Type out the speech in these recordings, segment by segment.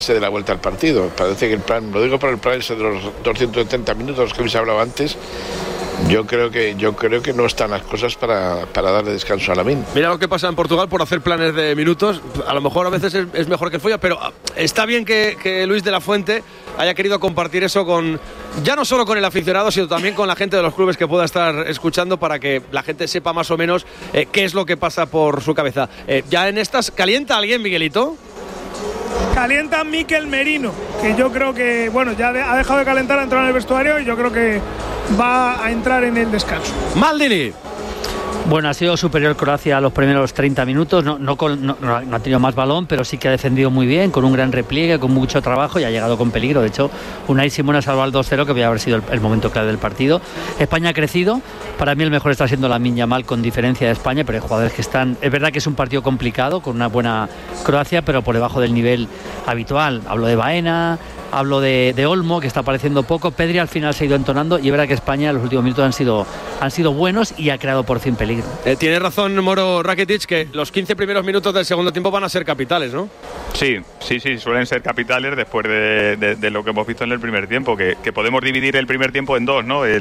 de la vuelta al partido. Parece que el plan, lo digo por el plan ese de los 270 minutos que habéis hablado antes, yo creo que no están las cosas para darle descanso a Lamine. Mira lo que pasa en Portugal por hacer planes de minutos. A lo mejor a veces es mejor que el folla, pero está bien que Luis de la Fuente haya querido compartir eso con, ya no solo con el aficionado, sino también con la gente de los clubes que pueda estar escuchando, para que la gente sepa más o menos qué es lo que pasa por su cabeza. Ya en estas, ¿calienta alguien, Miguelito? Calienta Mikel Merino, que yo creo que, bueno, ya ha dejado de calentar, ha entrado en el vestuario y yo creo que va a entrar en el descanso. Maldini. Bueno, ha sido superior Croacia a los primeros 30 minutos, no ha tenido más balón, pero sí que ha defendido muy bien, con un gran repliegue, con mucho trabajo y ha llegado con peligro. De hecho, Unai Simón ha salvado el 2-0, que podría haber sido el momento clave del partido. España ha crecido, para mí el mejor está siendo Lamine Yamal con diferencia de España, pero hay jugadores que están... Es verdad que es un partido complicado, con una buena Croacia, pero por debajo del nivel habitual. Hablo de Baena, hablo de Olmo, que está apareciendo poco. Pedri al final se ha ido entonando y es verdad que España en los últimos minutos han sido buenos y ha creado por fin peligro. Tiene razón Moro Rakitic, que los 15 primeros minutos del segundo tiempo van a ser capitales, ¿no? Sí, suelen ser capitales después de lo que hemos visto en el primer tiempo, que podemos dividir el primer tiempo en dos, ¿no?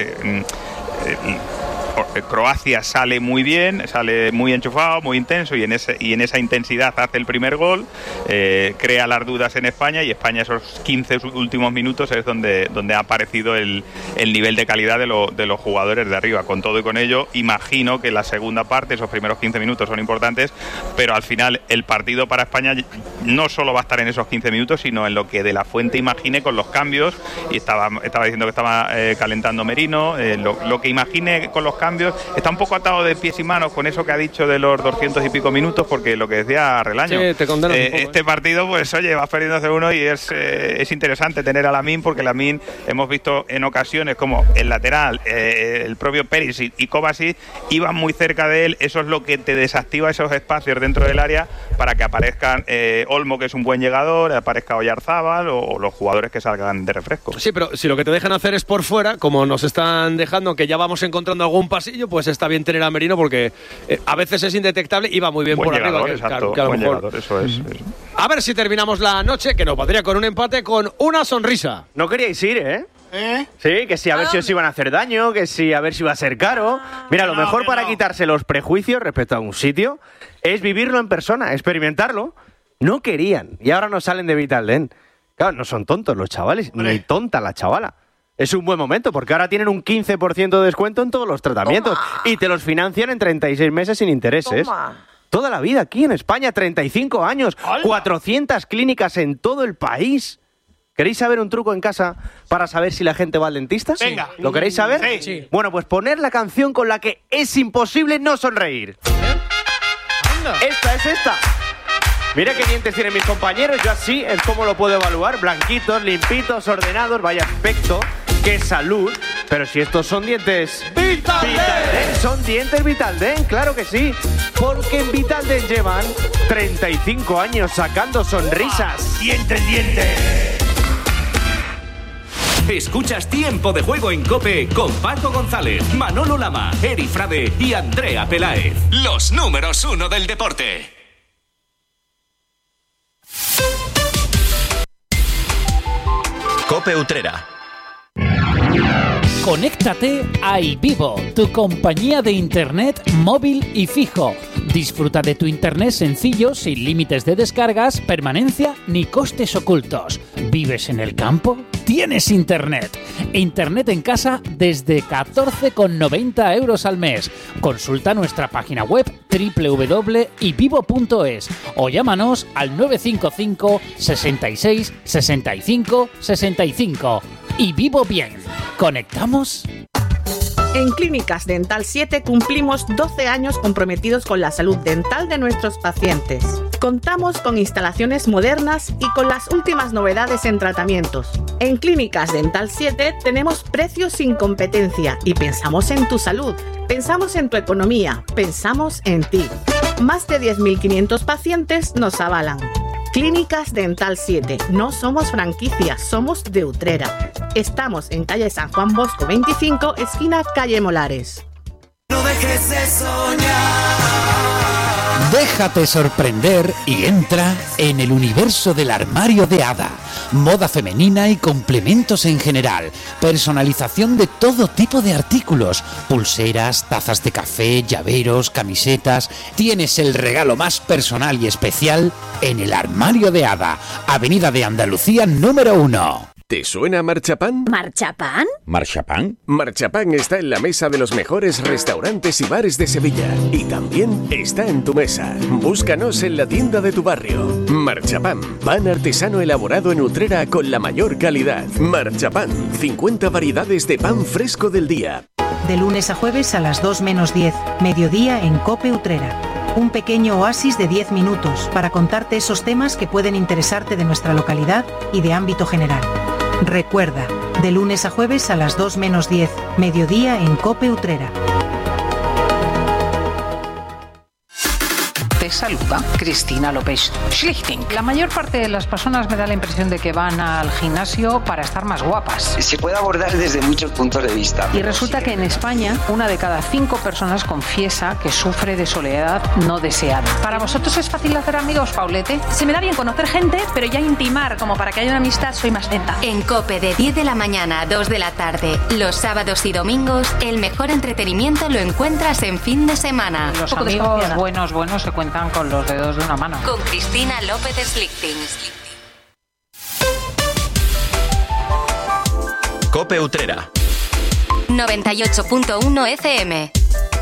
Croacia sale muy bien, sale muy enchufado, muy intenso, y en esa intensidad hace el primer gol, crea las dudas en España, y España esos 15 últimos minutos es donde ha aparecido el nivel de calidad de los jugadores de arriba. Con todo y con ello, imagino que la segunda parte, esos primeros 15 minutos son importantes, pero al final el partido para España no solo va a estar en esos 15 minutos, sino en lo que de la Fuente imagine con los cambios, y estaba diciendo que estaba calentando Merino, lo que imagine con los cambios. Está un poco atado de pies y manos con eso que ha dicho de los 200 y pico minutos, porque lo que decía Relaño, sí, te condenas un poco, este partido, pues oye, vas perdiendo 0-1 y es interesante tener a Lamine, porque Lamine hemos visto en ocasiones como el lateral, el propio Perisic y Kovacic iban muy cerca de él. Eso es lo que te desactiva esos espacios dentro del área para que aparezcan Olmo, que es un buen llegador, aparezca Oyarzábal o los jugadores que salgan de refresco. Sí, pero si lo que te dejan hacer es por fuera, como nos están dejando, que ya vamos encontrando algún pasillo, pues está bien tener a Merino, porque a veces es indetectable y va muy bien buen por llegador, arriba. exacto, que a lo buen mejor... llegador, eso es. A ver si terminamos la noche, que nos valdría con un empate, con una sonrisa. No queríais ir, ¿eh? Sí, que sí, a ver si os iban a hacer daño, que sí, a ver si iba a ser caro. Mira, lo mejor para quitarse los prejuicios respecto a un sitio es vivirlo en persona, experimentarlo. No querían, y ahora no salen de Vitaldent. Claro, no son tontos los chavales, ni tonta la chavala. Es un buen momento, porque ahora tienen un 15% de descuento en todos los tratamientos. Toma. Y te los financian en 36 meses sin intereses. Toma. Toda la vida aquí en España, 35 años, ¡hola! 400 clínicas en todo el país. ¿Queréis saber un truco en casa para saber si la gente va al dentista? Venga. ¿Lo queréis saber? Sí. Bueno, pues poner la canción con la que es imposible no sonreír. Esta es esta. Mira qué dientes tienen mis compañeros, yo así es como lo puedo evaluar. Blanquitos, limpitos, ordenados, vaya aspecto, qué salud. Pero si estos son dientes Vitaldent, son dientes Vitaldent, claro que sí. Porque en Vitaldent llevan 35 años sacando sonrisas. ¡Dientes, dientes! Escuchas Tiempo de Juego en COPE con Paco González, Manolo Lama, Eri Frade y Andrea Peláez. Los números 1 del deporte. COPE Utrera. Conéctate a iVivo, tu compañía de internet móvil y fijo. Disfruta de tu internet sencillo, sin límites de descargas, permanencia ni costes ocultos. ¿Vives en el campo? ¡Tienes internet! Internet en casa desde 14,90 € al mes. Consulta nuestra página web www.ivivo.es o llámanos al 955 66 65 65. Y vivo bien. ¿Conectamos? En Clínicas Dental 7 cumplimos 12 años comprometidos con la salud dental de nuestros pacientes. Contamos con instalaciones modernas y con las últimas novedades en tratamientos. En Clínicas Dental 7 tenemos precios sin competencia y pensamos en tu salud, pensamos en tu economía, pensamos en ti. Más de 10.500 pacientes nos avalan. Clínicas Dental 7. No somos franquicia, somos de Utrera. Estamos en calle San Juan Bosco 25, esquina calle Molares. No dejes de soñar. Déjate sorprender y entra en el universo del armario de Ada. Moda femenina y complementos en general. Personalización de todo tipo de artículos. Pulseras, tazas de café, llaveros, camisetas. Tienes el regalo más personal y especial en el armario de Ada. Avenida de Andalucía número 1. ¿Te suena Marchapán? ¿Marchapán? ¿Marchapán? Marchapán está en la mesa de los mejores restaurantes y bares de Sevilla. Y también está en tu mesa. Búscanos en la tienda de tu barrio. Marchapán, pan artesano elaborado en Utrera con la mayor calidad. Marchapán, 50 variedades de pan fresco del día. De lunes a jueves a las 2 menos 10, mediodía en COPE Utrera. Un pequeño oasis de 10 minutos para contarte esos temas que pueden interesarte de nuestra localidad y de ámbito general. Recuerda, de lunes a jueves a las 2 menos 10, mediodía en COPE Utrera. Te saluda Cristina López Schlichting. La mayor parte de las personas me da la impresión de que van al gimnasio para estar más guapas. Se puede abordar desde muchos puntos de vista. Y resulta que en España, 1 de cada 5 personas confiesa que sufre de soledad no deseada. ¿Para vosotros es fácil hacer amigos, Paulete? Se me da bien conocer gente, pero ya intimar, como para que haya una amistad, soy más lenta. En COPE de 10 de la mañana a 2 de la tarde, los sábados y domingos, el mejor entretenimiento lo encuentras en fin de semana. Los amigos buenos se cuentan con los dedos de una mano. Con Cristina López Schlichting. COPE Utrera 98.1 FM.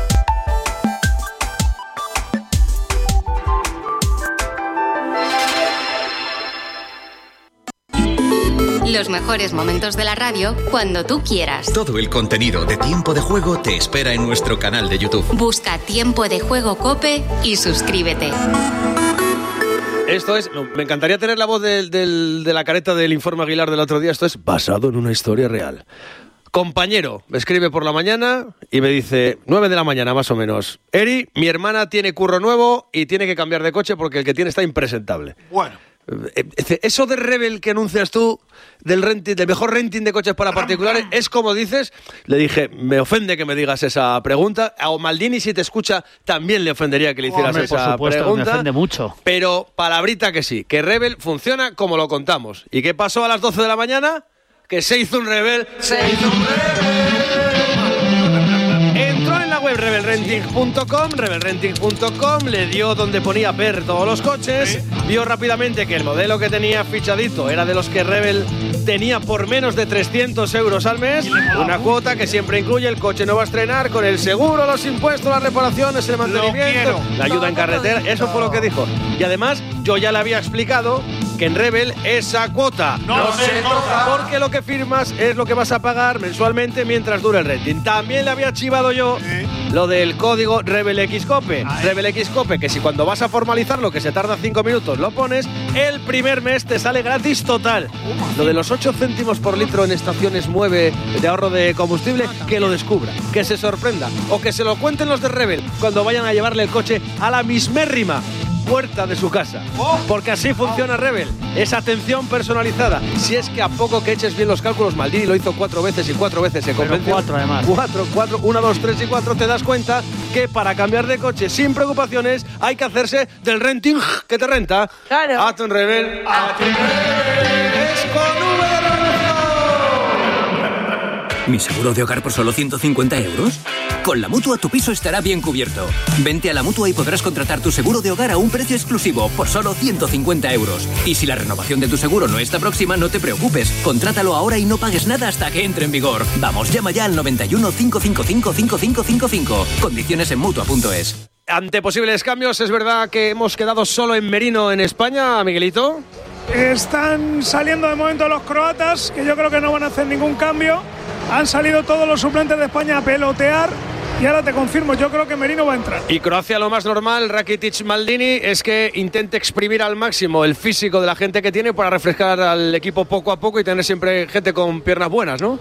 Los mejores momentos de la radio cuando tú quieras. Todo el contenido de Tiempo de Juego te espera en nuestro canal de YouTube. Busca Tiempo de Juego COPE y suscríbete. Esto es, me encantaría tener la voz de la careta del Informe Aguilar del otro día. Esto es basado en una historia real. Compañero, me escribe por la mañana y me dice, 9 de la mañana más o menos. Eri, mi hermana tiene curro nuevo y tiene que cambiar de coche porque el que tiene está impresentable. Bueno. Eso de Rebel que anuncias tú del mejor renting de coches para particulares, es como dices. Le dije, me ofende que me digas esa pregunta. A Maldini, si te escucha, también le ofendería que le hicieras esa pregunta. Me ofende mucho. Pero palabrita que sí, que Rebel funciona como lo contamos. ¿Y qué pasó a las 12 de la mañana? Que se hizo un Rebel. Entró en la web rebelrenting.com, le dio donde ponía ver todos los coches, vio rápidamente que el modelo que tenía fichadito era de los que Rebel tenía por menos de 300 euros al mes, una cuota que siempre incluye el coche nuevo a estrenar con el seguro, los impuestos, las reparaciones, el mantenimiento, la ayuda en carretera. Eso fue lo que dijo. Y además yo ya le había explicado que en Rebel esa cuota no se toca porque lo que firmas es lo que vas a pagar mensualmente mientras dure el renting. También le había chivado yo lo del código RebelXCOPE. RebelXCOPE, que si cuando vas a formalizarlo, que se tarda 5 minutos, lo pones, el primer mes te sale gratis total. Lo de los 8 céntimos por litro en estaciones Mueve de ahorro de combustible, que lo descubra, que se sorprenda o que se lo cuenten los de Rebel cuando vayan a llevarle el coche a la mismérrima puerta de su casa, porque así funciona Rebel, es atención personalizada. Si es que a poco que eches bien los cálculos, Maldini lo hizo 4 veces y 4 veces se convenció. 4 además. 4, 1, 2, 3 y 4, te das cuenta que para cambiar de coche sin preocupaciones hay que hacerse del renting que te renta. Claro. A tu Rebel, a tu Rebel, es con V de revolución. ¿Mi seguro de hogar por solo 150 euros? Con la Mutua tu piso estará bien cubierto. Vente a la Mutua y podrás contratar tu seguro de hogar a un precio exclusivo por solo 150 euros. Y si la renovación de tu seguro no está próxima, no te preocupes. Contrátalo ahora y no pagues nada hasta que entre en vigor. Vamos, llama ya al 91 555 5555. Condiciones en Mutua.es. Ante posibles cambios, ¿es verdad que hemos quedado solo en Merino en España, Miguelito? Están saliendo de momento los croatas, que yo creo que no van a hacer ningún cambio. Han salido todos los suplentes de España a pelotear y ahora te confirmo, yo creo que Merino va a entrar. Y Croacia, lo más normal, Rakitic, Maldini, es que intente exprimir al máximo el físico de la gente que tiene para refrescar al equipo poco a poco y tener siempre gente con piernas buenas, ¿no?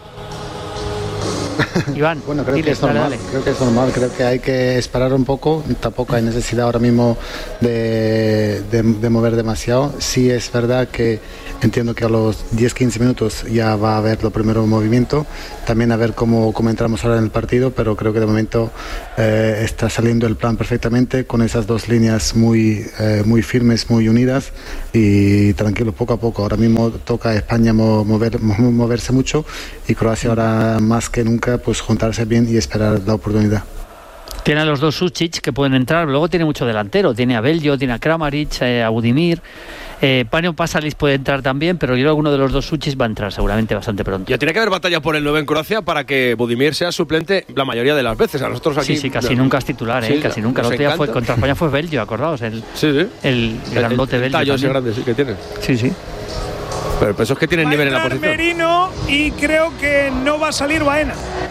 Iván, bueno, creo que es normal, creo que hay que esperar un poco, tampoco hay necesidad ahora mismo de mover demasiado. Sí es verdad que entiendo que a los 10-15 minutos ya va a haber los primeros movimientos, también a ver cómo entramos ahora en el partido, pero creo que de momento está saliendo el plan perfectamente con esas dos líneas muy firmes, muy unidas y tranquilo, poco a poco. Ahora mismo toca a España moverse mucho y Croacia ahora más que nunca pues juntarse bien y esperar la oportunidad. Tiene a los dos Sučić que pueden entrar, luego tiene mucho delantero, tiene a Beljo, tiene a Kramaric, a Budimir, Paneo Pasalic puede entrar también, pero yo creo que uno de los dos Sučić va a entrar seguramente bastante pronto. Ya tiene que haber batalla por el 9 en Croacia para que Budimir sea suplente la mayoría de las veces. A nosotros aquí sí, casi nunca es titular, casi nunca. El otro día contra España fue Beljo, acordaos, el grandote Beljo. El tallo ese grande que tiene. Sí. Pero eso es que tienen nivel en la posición. Merino y creo que no va a salir Baena.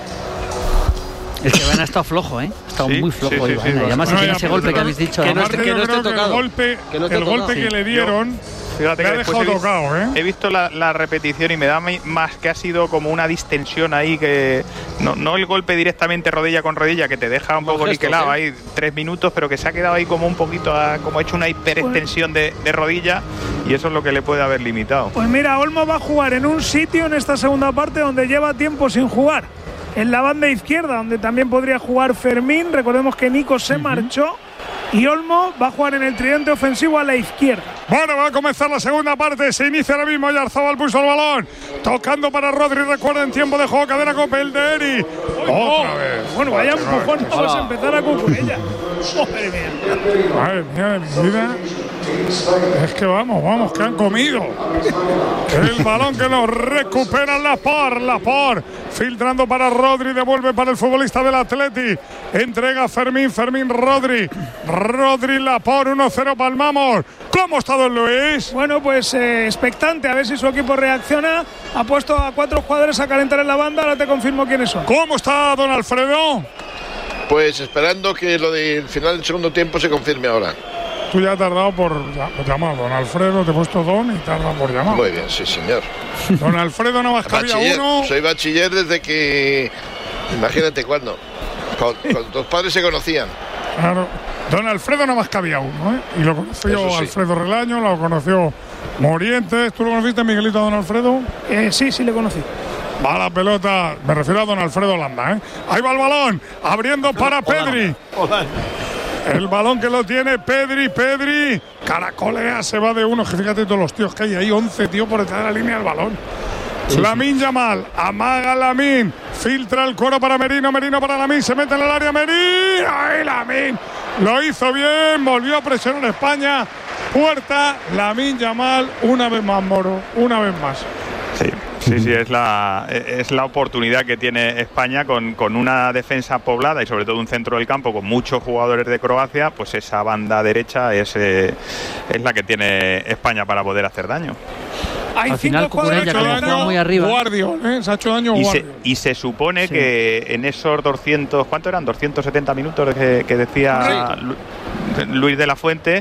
Es que Baena ha estado flojo, ¿eh? Ha estado muy flojo hoy Baena. Y además tiene ese golpe que habéis dicho. Que no esté tocado. El golpe que le dieron Fíjate me que ha dejado tocado, ¿eh? He visto la repetición y me da más que ha sido como una distensión ahí, que no el golpe directamente rodilla con rodilla, que te deja un poco niquelado ahí 3 minutos, pero que se ha quedado ahí como un poquito, como ha hecho una hiperextensión de rodilla, y eso es lo que le puede haber limitado. Pues mira, Olmo va a jugar en un sitio en esta segunda parte donde lleva tiempo sin jugar, en la banda izquierda, donde también podría jugar Fermín. Recordemos que Nico se marchó. Y Olmo va a jugar en el tridente ofensivo a la izquierda. Bueno, va a comenzar la segunda parte. Se inicia ahora mismo. Oyarzabal puso el balón. Tocando para Rodri. Recuerden, tiempo de juego. Cadena Cope, el de Eri. Otra vez. Bueno, vaya empujón. Vamos a empezar a Cucurella. Madre mía. Madre mía de mi vida. Es que vamos, que han comido. El balón que lo recupera Laporte. Filtrando para Rodri. Devuelve para el futbolista del Atleti. Entrega Fermín, Rodri. Rodri Laporte, 1-0, palmamos. ¿Cómo está don Luis? Bueno, pues expectante, a ver si su equipo reacciona. Ha puesto a 4 jugadores a calentar en la banda, ahora te confirmo quiénes son. ¿Cómo está don Alfredo? Pues esperando que lo del final del segundo tiempo se confirme ahora. Tú ya has tardado por llamar, don Alfredo, te he puesto don y tarda por llamar. Muy bien, sí señor. Don Alfredo no más cabía uno. Soy bachiller desde que, imagínate cuándo, cuando tus padres se conocían. Claro. Don Alfredo no más cabía uno, ¿eh? Y lo conoció sí. Alfredo Relaño, lo conoció Morientes. ¿Tú lo conociste, Miguelito, a don Alfredo? Sí, le conocí. Va la pelota, me refiero a don Alfredo Landa, ¿eh? Ahí va el balón, abriendo para Pedri. El balón que lo tiene Pedri. Caracolea, se va de uno. Que fíjate todos los tíos que hay ahí, 11 tíos por detrás de la línea del balón. Sí, Lamine Yamal, amaga Lamine, filtra el coro para Merino para Lamine, se mete en el área Merino. ¡Ay, Lamine! Lo hizo bien, volvió a presionar España. Puerta, Lamine Yamal, una vez más, Moro, una vez más. Sí, es la oportunidad que tiene España con una defensa poblada y sobre todo un centro del campo con muchos jugadores de Croacia. Pues esa banda derecha es la que tiene España para poder hacer daño. Hay al final Cucurella juega muy arriba. Guardiol, se ha hecho daño y se supone que en esos 200, ¿cuánto eran? 270 minutos que decía Luis de la Fuente,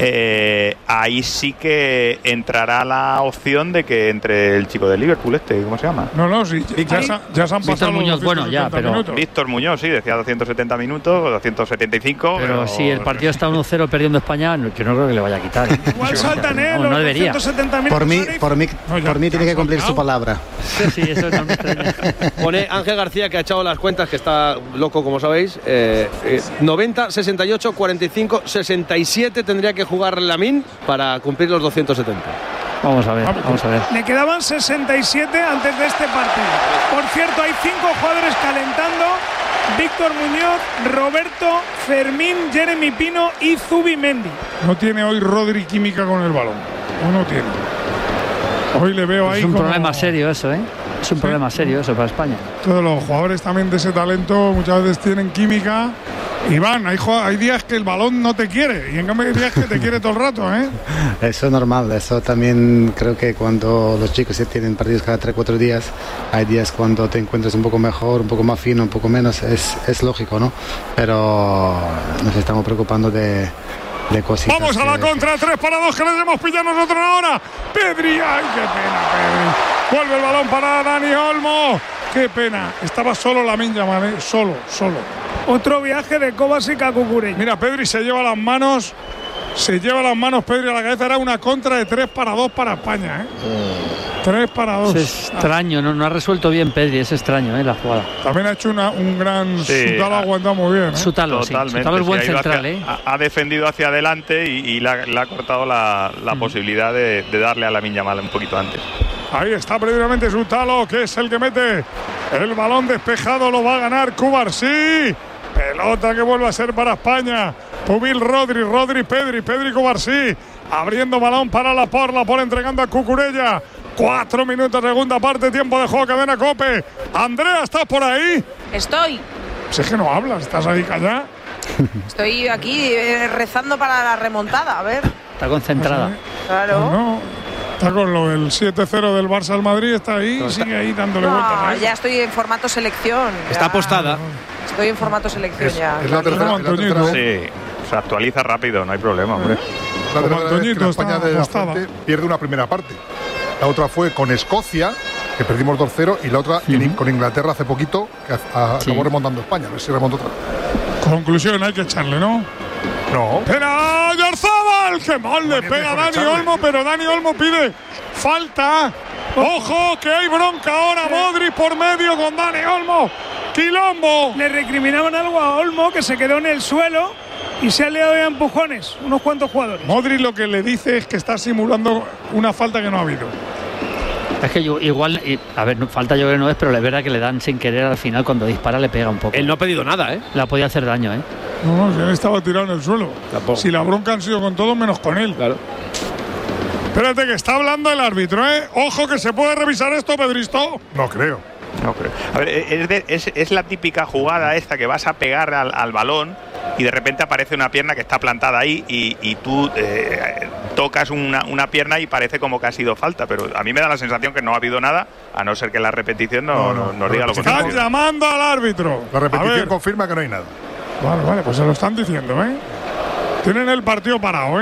ahí sí que entrará la opción de que entre el chico de Liverpool ¿cómo se llama? No, sí, ya se han pasado Muñoz, minutos. Víctor Muñoz, sí, decía 270 minutos o 275. Pero si el partido está 1-0 perdiendo España, yo no creo que le vaya a quitar. Igual saltan no debería. 270 minutos. Por mí tiene que cumplir su palabra. Sí, eso no me extraña. Pone Ángel García, que ha echado las cuentas, que está loco, como sabéis. 90, 68, 45, 67 tendría que jugar Lamine para cumplir los 270. Vamos a ver. Le quedaban 67 antes de este partido. Por cierto, hay 5 jugadores calentando: Víctor Muñoz, Roberto, Fermín, Jeremy Pino y Zubimendi. No tiene hoy Rodri química con el balón. No tiene. Hoy le veo ahí. Es un problema serio eso, ¿eh? Es un problema serio eso para España. Todos los jugadores también de ese talento muchas veces tienen química y van. Hay días que el balón no te quiere y en cambio hay días que te quiere todo el rato, ¿eh? Eso es normal. Eso también creo que cuando los chicos tienen partidos cada 3-4 días, hay días cuando te encuentras un poco mejor, un poco más fino, un poco menos. Es lógico, ¿no? Pero nos estamos preocupando de cositas. Vamos a la contra, 3-2 que les hemos pillado nosotros ahora. Pedri, ay, qué pena, Pedri. Vuelve el balón para Dani Olmo. Qué pena. Estaba solo Lamine Yamal, solo. Otro viaje de Kovacic a Cucurella. Mira, Pedri se lleva las manos Se lleva las manos Pedri a la cabeza. Era una contra de 3-2 para España, 3-2. Es extraño, no ha resuelto bien Pedri, es extraño, la jugada. También ha hecho un gran Sutalo, ha aguantado muy bien. Sutalo, totalmente. Sutalo es buen central, Ha defendido hacia adelante y le ha cortado la posibilidad de darle a Lamine Yamal un poquito antes. Ahí está previamente Sutalo, que es el que mete el balón despejado, lo va a ganar Cubarsí. Pelota que vuelve a ser para España. Pubil, Rodri, Pedri, Cubarsí. Abriendo balón para Laporte entregando a Cucurella. 4 minutos, segunda parte, tiempo de juego, cadena COPE. Andrea, ¿estás por ahí? Estoy. Si es que no hablas, ¿estás ahí callada? Estoy aquí rezando para la remontada, a ver. Está concentrada. Claro. No, está con lo del 7-0 del Barça al Madrid, está ahí, sigue ahí dándole vueltas. Ya estoy en formato selección. Está apostada. Estoy en formato selección ya. Es la tercera vez. Sí, se actualiza rápido, no hay problema, hombre. La tercera vez que la España de la Fuente pierde una primera parte. La otra fue con Escocia, que perdimos 2-0, y la otra con Inglaterra hace poquito, que acabó remontando España. A ver si remonta otra. Conclusión, hay que echarle, ¿no? No. ¡Pero Oyarzabal! ¡Qué mal le pega a Dani Olmo! Pero Dani Olmo pide falta. ¡Ojo, que hay bronca ahora! Modric por medio con Dani Olmo. ¡Quilombo! Le recriminaban algo a Olmo, que se quedó en el suelo y se ha liado de empujones unos cuantos jugadores. Modric lo que le dice es que está simulando una falta que no ha habido. Es que igual, a ver, falta yo creo que no es, pero es verdad que le dan sin querer al final cuando dispara le pega un poco. Él no ha pedido nada, Le ha podido hacer daño, No, si él estaba tirado en el suelo. Tampoco. Si la bronca han sido con todos menos con él. Claro. Espérate que está hablando el árbitro, Ojo que se puede revisar esto, Pedristo. No creo. A ver, es la típica jugada esta que vas a pegar al balón y de repente aparece una pierna que está plantada ahí y tú tocas una pierna y parece como que ha sido falta, pero a mí me da la sensación que no ha habido nada, a no ser que la repetición nos diga lo contrario. Están llamando al árbitro. La repetición confirma que no hay nada. Vale, pues se lo están diciendo, Tienen el partido parado,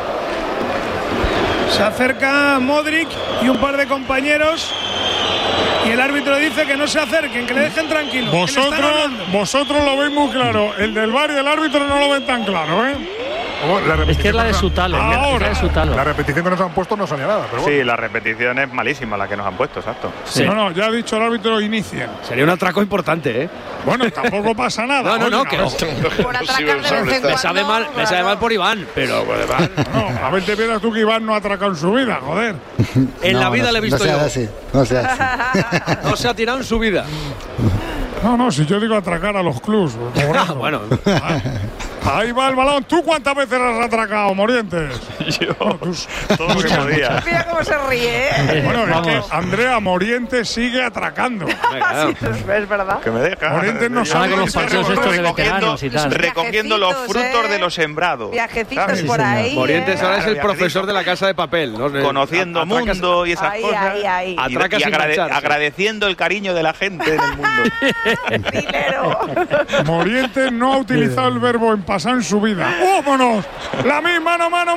Se acerca Modric y un par de compañeros. Y el árbitro dice que no se acerquen, que le dejen tranquilo. Vosotros lo veis muy claro. El del VAR y el árbitro no lo ven tan claro, Es que es la de Sutalo. La repetición que nos han puesto no salía nada. Pero bueno. Sí, la repetición es malísima la que nos han puesto, exacto. Sí. No, ya ha dicho el árbitro, inicien. Sería un atraco importante, Bueno, tampoco pasa nada. No, que por atracar de vez en me sabe mal por Iván, pero por demás. A ver, te pierdas tú que Iván no ha atracado en su vida, joder. En la vida le he visto yo. No se hace. No se ha tirado en su vida. No, si yo digo atracar a los clubs. Bueno. Ahí va el balón. ¿Tú cuántas veces has atracado, Morientes? Yo, todo lo que podía. Mira cómo se ríe. Bueno, es que Andrea Morientes sigue atracando. Sí, es verdad. Que me deja. Morientes no sabe los partidos estos de veteranos y tal. Recogiendo los frutos de lo sembrado. Viajecitos por ahí. Morientes ahora es el profesor de la Casa de Papel, ¿no? Conociendo mundo y esas cosas. Ahí. Atracas agradeciendo el cariño de la gente en el mundo. Morientes no ha utilizado el verbo en pasar en su vida. ¡Vámonos! La misma, mano,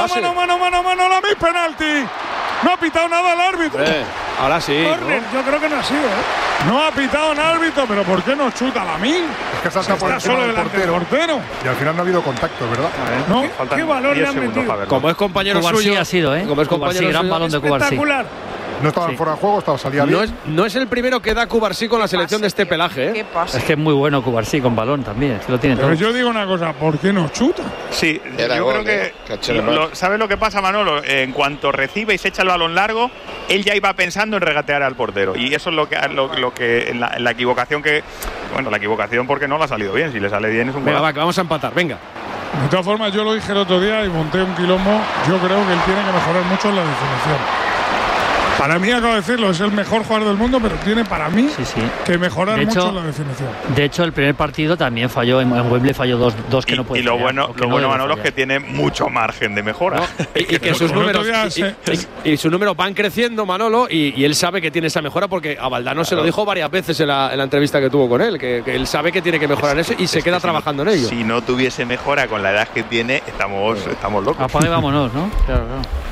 la misma penalti. No ha pitado nada el árbitro. Ahora sí. Corner, yo creo que no ha sido, No ha pitado el árbitro, pero ¿por qué no chuta la mil? Es que salta por encima del portero. Y al final no ha habido contacto, ¿verdad? No, ¿qué valor le han metido? Como es compañero suyo. Ha sido, Como es compañero gran suyo. balón de Cubarsí. Espectacular. No estaba fuera de juego, salía bien. No es el primero que da Cubarsí con la selección de este pelaje. ¿Qué pasa? Es que es muy bueno Cubarsí con balón también. Es que lo tiene todo. Pero yo digo una cosa, ¿por qué no chuta? Sí, yo creo que ¿sabes lo que pasa, Manolo? En cuanto recibe y se echa el balón largo, él ya iba pensando en regatear al portero. Y eso es lo que en la equivocación que... Bueno, la equivocación porque no le ha salido bien. Si le sale bien es un Venga, vamos a empatar, venga. De todas formas, yo lo dije el otro día y monté un quilombo. Yo creo que él tiene que mejorar mucho en la definición. Para mí, acabo de decirlo, es el mejor jugador del mundo, pero tiene para mí que mejorar mucho en la definición. De hecho, el primer partido también falló, en Wembley falló dos que no puede fallar. Y lo bueno, Manolo, es que tiene mucho margen de mejora. Y que sus números sus números van creciendo, Manolo, y él sabe que tiene esa mejora porque a Valdano se lo dijo varias veces en la entrevista que tuvo con él, que él sabe que tiene que mejorar en eso y se queda trabajando en ello. Si no tuviese mejora con la edad que tiene, estamos locos. Apague, vámonos, ¿no? Claro.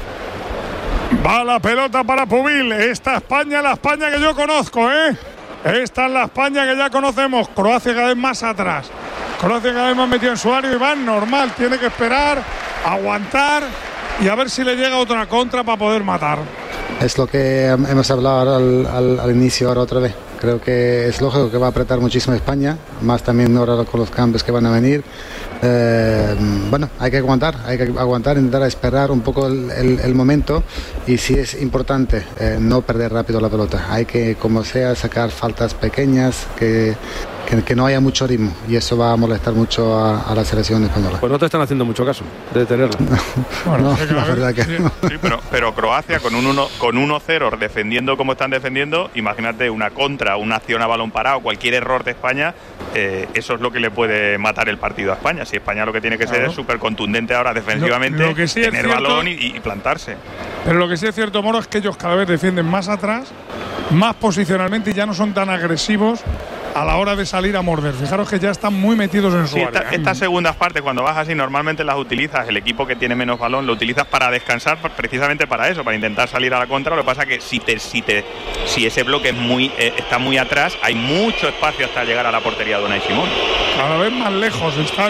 Va la pelota para Pubil. Esta España, la España que yo conozco, Esta es la España que ya conocemos. Croacia cada vez más atrás. Croacia cada vez más metido en su área y va normal. Tiene que esperar aguantar y a ver si le llega otra contra para poder matar. Es lo que hemos hablado al inicio ahora otra vez. Creo que es lógico que va a apretar muchísimo España, más también ahora con los cambios que van a venir. Bueno, hay que aguantar, intentar esperar un poco el momento, y sí es importante no perder rápido la pelota. Hay que, como sea, sacar faltas pequeñas, que no haya mucho ritmo, y eso va a molestar mucho a la selección española. Pues no te están haciendo mucho caso de tenerla. Bueno, no, la verdad que no. Sí, pero Croacia con 1-0 defendiendo como están defendiendo, imagínate una contra, una acción a balón parado, cualquier error de España, eso es lo que le puede matar el partido a España. Si España lo que tiene que ser es súper contundente ahora defensivamente, lo que sí tener es cierto, balón y plantarse. Pero lo que sí es cierto, Moro, es que ellos cada vez defienden más atrás, más posicionalmente, y ya no son tan agresivos a la hora de salir a morder. Fijaros que ya están muy metidos en su área. Estas segundas partes, cuando vas así, normalmente las utilizas, el equipo que tiene menos balón lo utilizas para descansar, precisamente para eso, para intentar salir a la contra. Lo que pasa es que si ese bloque está muy atrás, hay mucho espacio hasta llegar a la portería de Unai Simón. Cada vez más lejos están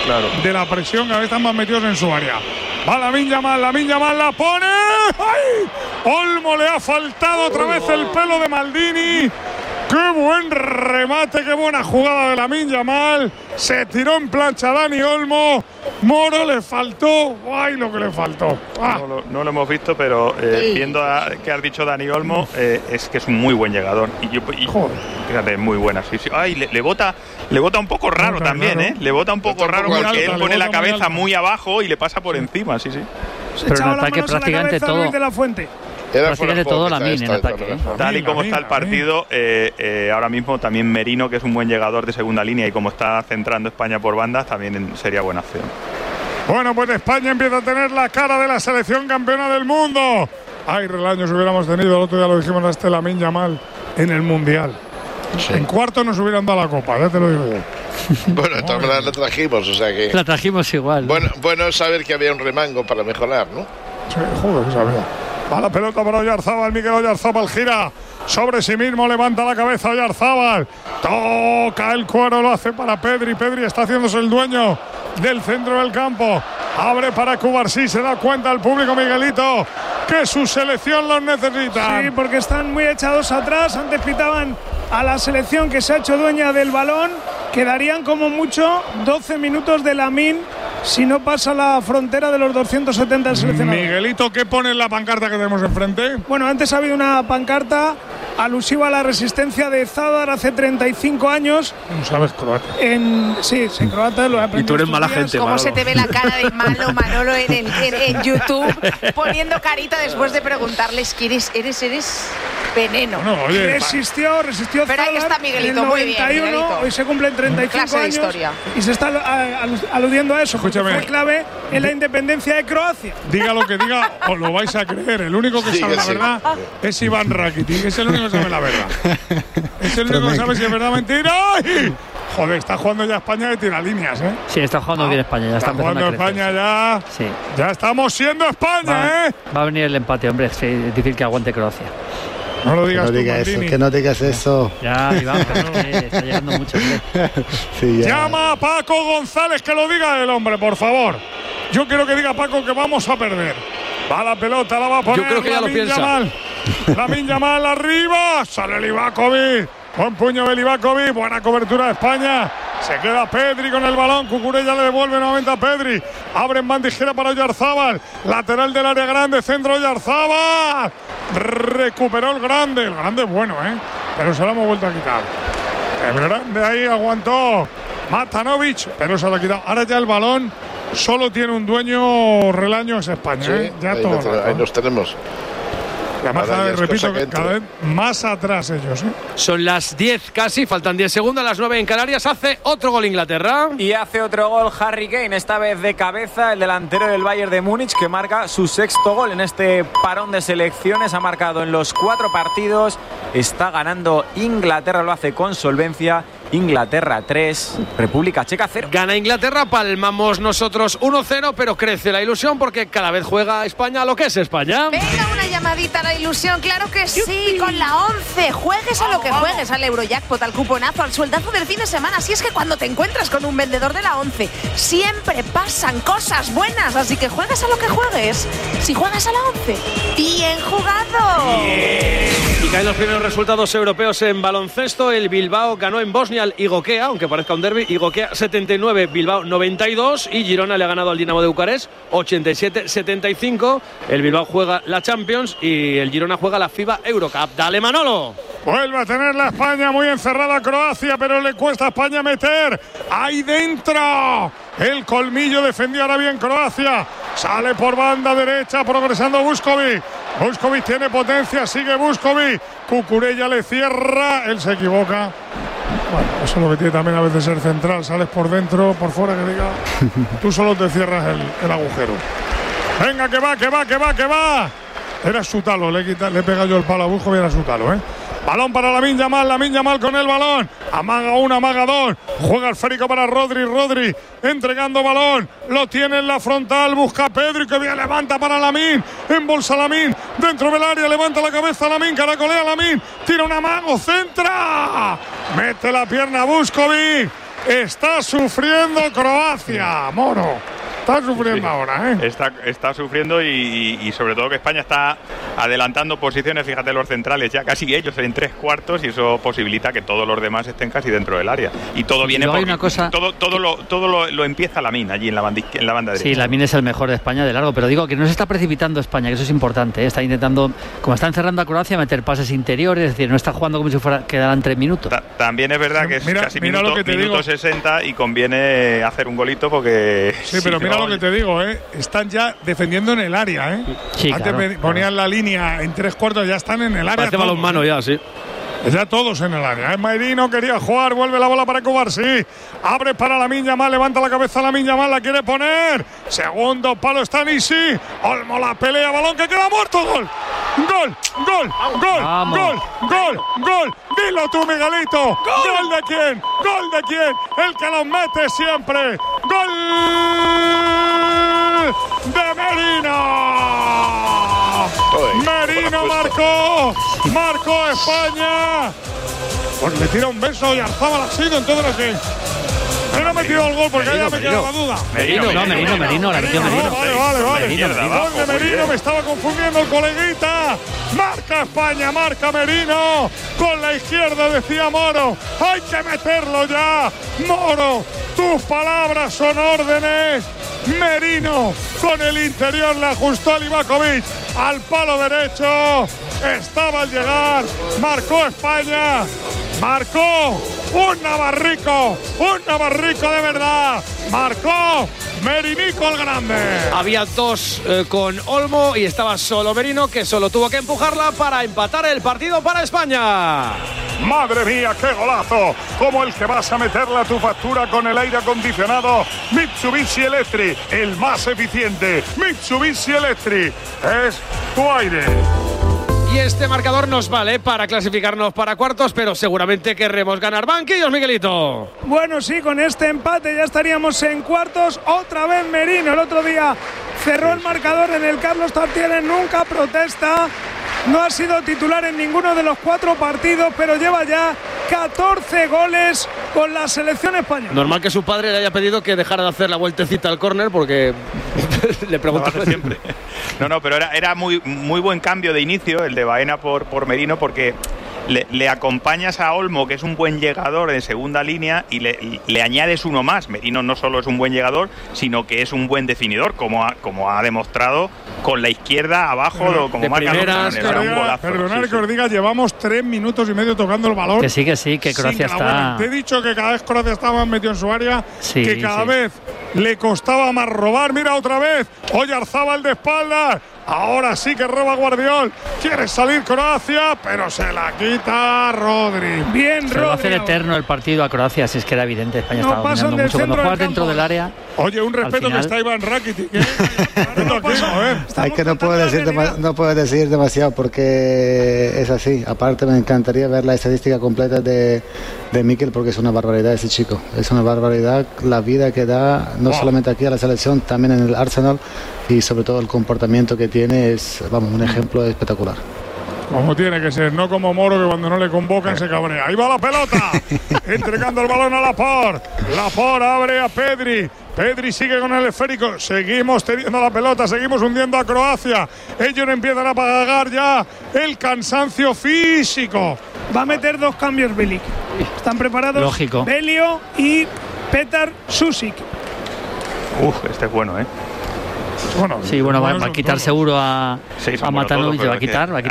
de la presión, cada vez están más metidos en su área. Va Lamine Yamal la pone. ¡Ay! Olmo, le ha faltado otra vez el pelo de Maldini. ¡Qué buen remate! ¡Qué buena jugada de Lamine Yamal! Se tiró en plancha Dani Olmo. Moro, le faltó. ¡Ay, lo que le faltó! ¡Ah! No lo hemos visto, pero viendo que has dicho Dani Olmo, es que es un muy buen llegador. Y fíjate, muy buena. Sí. ¡Ay, le bota un poco raro también, claro. Le bota un poco raro porque él pone la cabeza muy abajo y le pasa por encima, sí. Pero en ataque prácticamente todo. De la Fuente. Prácticamente todo Lamine en ataque. Tal y como está el partido, ahora mismo también Merino, que es un buen llegador de segunda línea, y como está centrando España por bandas, también sería buena acción. Bueno, pues España empieza a tener la cara de la selección campeona del mundo. Ay, relaños hubiéramos tenido, el otro día lo dijimos, a este Lamine Yamal en el Mundial. Sí. En cuarto nos hubieran dado la copa, ya te lo digo yo. Bueno, de todas maneras la trajimos, o sea que... La trajimos igual. Bueno saber que había un remango para mejorar, ¿no? Sí, joder, que sabía. Va la pelota para Oyarzábal, Miguel Oyarzábal gira sobre sí mismo, levanta la cabeza Oyarzábal, toca el cuero, lo hace para Pedri. Pedri está haciéndose el dueño del centro del campo, abre para Cubarsí, se da cuenta el público, Miguelito, que su selección los necesita. Sí, porque están muy echados atrás. Antes pitaban a la selección que se ha hecho dueña del balón. Quedarían como mucho 12 minutos de Lamine si no pasa la frontera de los 270 del seleccionado. Miguelito, ¿qué pone en la pancarta que tenemos enfrente? Bueno, antes ha habido una pancarta alusiva a la resistencia de Zadar hace 35 años. No sabes croata. Sí, en croata lo he aprendido. Y tú eres mala gente, ¿Cómo Manolo? se te ve la cara de malo, Manolo, en YouTube, poniendo carita después de preguntarles quién eres veneno? No, oye, resistió pero ahí está Miguelito, en el 91, muy bien, Miguelito. Hoy se cumplen 35 años historia. Y se está aludiendo a eso. Escúchame. Fue clave en la independencia de Croacia. Diga lo que diga, os lo vais a creer. El único que sabe la verdad es Iván Rakitic. Es el único que sabe la verdad. Es el único que sabe si es verdad o mentira. ¡Ay! Joder, está jugando ya España de tiralíneas, ¿eh? Sí, está jugando bien España. Ya está jugando España ya. Sí. Ya estamos siendo España, Va a venir el empate, hombre. Es difícil que aguante Croacia. No lo digas, que no digas eso. Ya, Iván, está llegando mucho. Sí, ya. Llama a Paco González, que lo diga el hombre, por favor. Yo quiero que diga Paco que vamos a perder. Va la pelota, la va a poner. Yo creo que ya lo piensa. Lamine Yamal arriba. Sale Livakovic. Buen puño de Livakovic. Buena cobertura de España. Se queda Pedri con el balón. Cucurella le devuelve nuevamente a Pedri. Abre en bandejera para Oyarzábal. Lateral del área grande. Centro Oyarzábal. Recuperó el grande. El grande es bueno, pero se lo hemos vuelto a quitar. El grande ahí aguantó Matanovic, pero se lo ha quitado. Ahora ya el balón solo tiene un dueño, Relaño, es España. Sí, ya ahí, todo ahí los tenemos. Además, repito, cada vez más atrás ellos. Son las 10 casi, faltan 10 segundos, las 9 en Canarias. Hace otro gol Inglaterra. Y hace otro gol Harry Kane, esta vez de cabeza, el delantero del Bayern de Múnich, que marca su sexto gol en este parón de selecciones. Ha marcado en los 4 partidos. Está ganando Inglaterra, lo hace con solvencia. Inglaterra 3, República Checa 0. Gana Inglaterra, palmamos nosotros 1-0, pero crece la ilusión porque cada vez juega España a lo que es España. Venga, una llamadita a la ilusión, claro que sí, con la 11. Juegues a lo que juegues, al Eurojackpot, al cuponazo, al sueldazo del fin de semana. Si es que cuando te encuentras con un vendedor de la 11, siempre pasan cosas buenas, así que juegues a lo que juegues. Si juegas a la 11, bien jugado. Y caen los primeros resultados europeos en baloncesto. El Bilbao ganó en Bosnia al Igokea, aunque parezca un derbi. Igokea 79, Bilbao 92, y Girona le ha ganado al Dinamo de Bucarest 87-75. El Bilbao juega la Champions y el Girona juega la FIBA Eurocup. Dale, Manolo. Vuelve a tener la España muy encerrada a Croacia, pero le cuesta a España meter ahí dentro. El colmillo defendió ahora bien Croacia. Sale por banda derecha, progresando Vuskovic. Vuskovic tiene potencia, sigue Vuskovic. Cucurella le cierra, él se equivoca. Bueno, eso es lo que tiene también a veces ser central. Sales por dentro, por fuera, que diga. Tú solo te cierras el agujero. Venga, que va. Era su talo, le pega yo el palo a Vuskovic, era su talo, ¿eh? Balón para Lamine Yamal con el balón. Amaga uno, amaga dos. Juega el esférico para Rodri. Entregando balón. Lo tiene en la frontal. Busca a Pedri, que bien levanta para Lamine. Embolsa Lamine. Dentro del área. Levanta la cabeza Lamine. Caracolea Lamine. Tira un amago. Centra. Mete la pierna Vuskovic. Está sufriendo Croacia. Moro. Está sufriendo ahora, ¿eh? Está sufriendo y sobre todo que España está adelantando posiciones, fíjate, los centrales ya casi ellos en 3/4 y eso posibilita que todos los demás estén casi dentro del área. Y todo viene por todo lo empieza Lamine allí en la banda derecha. Sí, Lamine es el mejor de España de largo, pero digo que no se está precipitando España, que eso es importante, ¿eh? Está intentando, como está encerrando a Croacia, meter pases interiores, es decir, no está jugando como si quedaran 3 minutos. También es verdad que es casi minuto 60 y conviene hacer un golito porque... Sí, pero mira lo que te digo, están ya defendiendo en el área, ¿eh? Sí, antes claro, ponían la línea en 3/4, ya están en el área. Parece balonmano ya, sí. Ya todos en el área. Merino quería jugar, vuelve la bola para Cubarsí. Abre para Lamine Yamal, levanta la cabeza Lamine Yamal, la quiere poner. Segundo palo está Nisi. Olmo la pelea, balón que queda muerto. Gol. Dilo tú, Miguelito. ¿Gol de quién? El que los mete siempre. Gol de Merino. Merino marcó España. Pues le tira un beso y Arzabal ha sido entonces así. No ha metido el gol porque ya me queda la duda. Merino, la metió Merino. Vale. Gol de Merino, me estaba confundiendo el coleguita. Marca España, marca Merino. Con la izquierda decía Moro. Hay que meterlo ya. Moro, tus palabras son órdenes. Merino con el interior le ajustó a Livakovic al palo derecho. Estaba al llegar. Marcó España. Marcó un navarrico de verdad. Marcó Merinico el grande. Había dos con Olmo y estaba solo Merino, que solo tuvo que empujarla para empatar el partido para España. Madre mía, qué golazo, como el que vas a meterle a tu factura con el aire acondicionado Mitsubishi Electric, el más eficiente. Mitsubishi Electric es tu aire. Y este marcador nos vale para clasificarnos para cuartos, pero seguramente querremos ganar. Banquillos, Miguelito. Bueno, sí, con este empate ya estaríamos en cuartos. Otra vez Merino, el otro día cerró el marcador en el Carlos Tartiere, nunca protesta. No ha sido titular en ninguno de los 4 partidos, pero lleva ya 14 goles con la selección española. Normal que su padre le haya pedido que dejara de hacer la vueltecita al córner porque le pregunto siempre. No, pero era muy buen cambio de inicio el de Baena por Merino, porque le acompañas a Olmo, que es un buen llegador en segunda línea, y le añades uno más. Merino no solo es un buen llegador, sino que es un buen definidor, como ha demostrado con la izquierda abajo, como marca Perdonad que os diga, llevamos 3 minutos y medio tocando el balón. Que sí, que Croacia está... Te he dicho que cada vez Croacia estaba más metido en su área, que cada vez le costaba más robar. Mira otra vez, Oyarzabal de espaldas. Ahora sí que roba Guardiol. Quiere salir Croacia, pero se la quita Rodri. Bien, Rodri. Se va a hacer eterno el partido a Croacia, si es que era evidente. España estaba dominando mucho. Cuando juegas dentro del área, Oye, un respeto que está Iván Rakitic. Hay que no puedo decir demasiado porque es así. Aparte me encantaría ver la estadística completa de Mikel porque es una barbaridad ese chico. Es una barbaridad la vida que da, no solamente aquí a la selección, también en el Arsenal, y sobre todo el comportamiento que tiene es, vamos, un ejemplo espectacular. Como tiene que ser, no como Moro, que cuando no le convocan se cabrea. Ahí va la pelota, entregando el balón a Laporte. Laporte abre a Pedri. Pedri sigue con el esférico. Seguimos teniendo la pelota, seguimos hundiendo a Croacia. Ellos empiezan a pagar ya el cansancio físico. Va a meter 2 cambios Bilic. Están preparados. Lógico. Belio y Petar Sušić. Este es bueno, Bueno, sí, bueno, va a quitar seguro a Matanovic, va a quitar al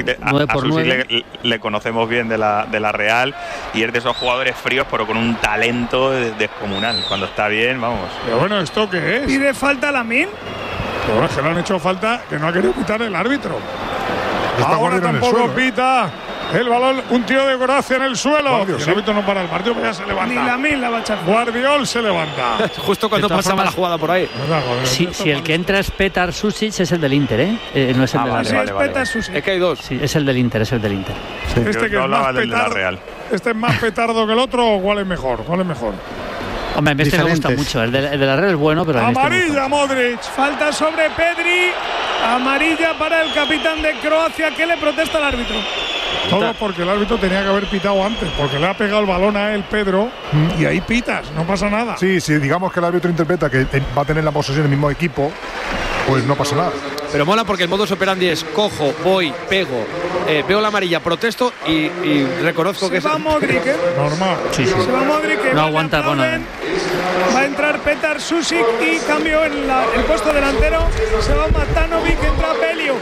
9x9. Le conocemos bien de la Real y es de esos jugadores fríos, pero con un talento descomunal. Cuando está bien, vamos. Pero bueno, ¿esto qué es? ¿Pide falta Lamine? Pero es que le han hecho falta que no ha querido quitar el árbitro. Ahora tampoco pita. El balón, un tío de Croacia en el suelo. El árbitro no para el partido, pero ya se levanta. Ni Lamine la va a echar. Guardiol se levanta. Justo cuando pasaba la jugada por ahí. Si el que entra es Petar Sušić, es el del Inter, no es el de la Real. Es que hay 2. Sí, es el del Inter, Este que es más petardo. ¿Este es más petardo que el otro o cuál es mejor? Hombre, este me gusta mucho. El de la Real es bueno, pero amarilla Modric. Falta sobre Pedri. Amarilla para el capitán de Croacia, que le protesta al árbitro. Todo porque el árbitro tenía que haber pitado antes, porque le ha pegado el balón a él, Pedro, y ahí pitas, no pasa nada. Sí, digamos que el árbitro interpreta que va a tener la posesión del mismo equipo, pues no pasa nada. Pero mola porque el modus operandi es cojo, voy, pego, veo la amarilla, protesto y reconozco que se va Modric, normal. Sí. Se va Modric, no aguanta con él. Va a entrar Petar Sušić y cambio en el puesto delantero. Se va Matanovic, entra Belio.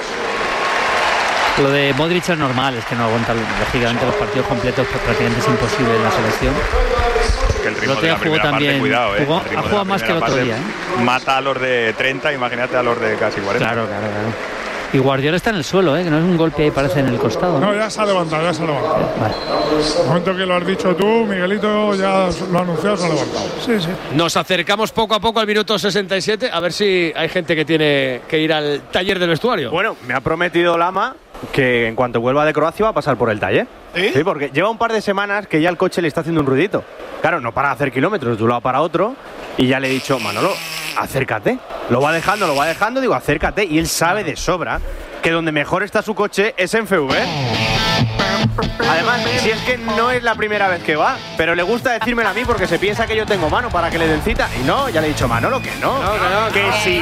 Lo de Modric es normal, es que no aguanta lógicamente los partidos completos, pues prácticamente es imposible en la selección. Que el ritmo de la primera parte, cuidado, ha jugado más que el otro día. Mata a los de 30, imagínate a los de casi 40. Claro. Y Guardiola está en el suelo, que no es un golpe ahí, parece en el costado. No, ya se ha levantado. Vale. El momento que lo has dicho tú, Miguelito, ya lo ha anunciado, se ha levantado. Sí. Nos acercamos poco a poco al minuto 67, a ver si hay gente que tiene que ir al taller del vestuario. Bueno, me ha prometido Lama que en cuanto vuelva de Croacia va a pasar por el taller. Sí, porque lleva un par de semanas que ya el coche le está haciendo un ruidito. Claro, no para hacer kilómetros de un lado para otro. Y ya le he dicho, Manolo, acércate. Lo va dejando, digo, acércate. Y él sabe de sobra que donde mejor está su coche es en FV. Además, si es que no es la primera vez que va, pero le gusta decírmelo a mí porque se piensa que yo tengo mano para que le den cita. Y no, ya le he dicho, Manolo, que no. Que si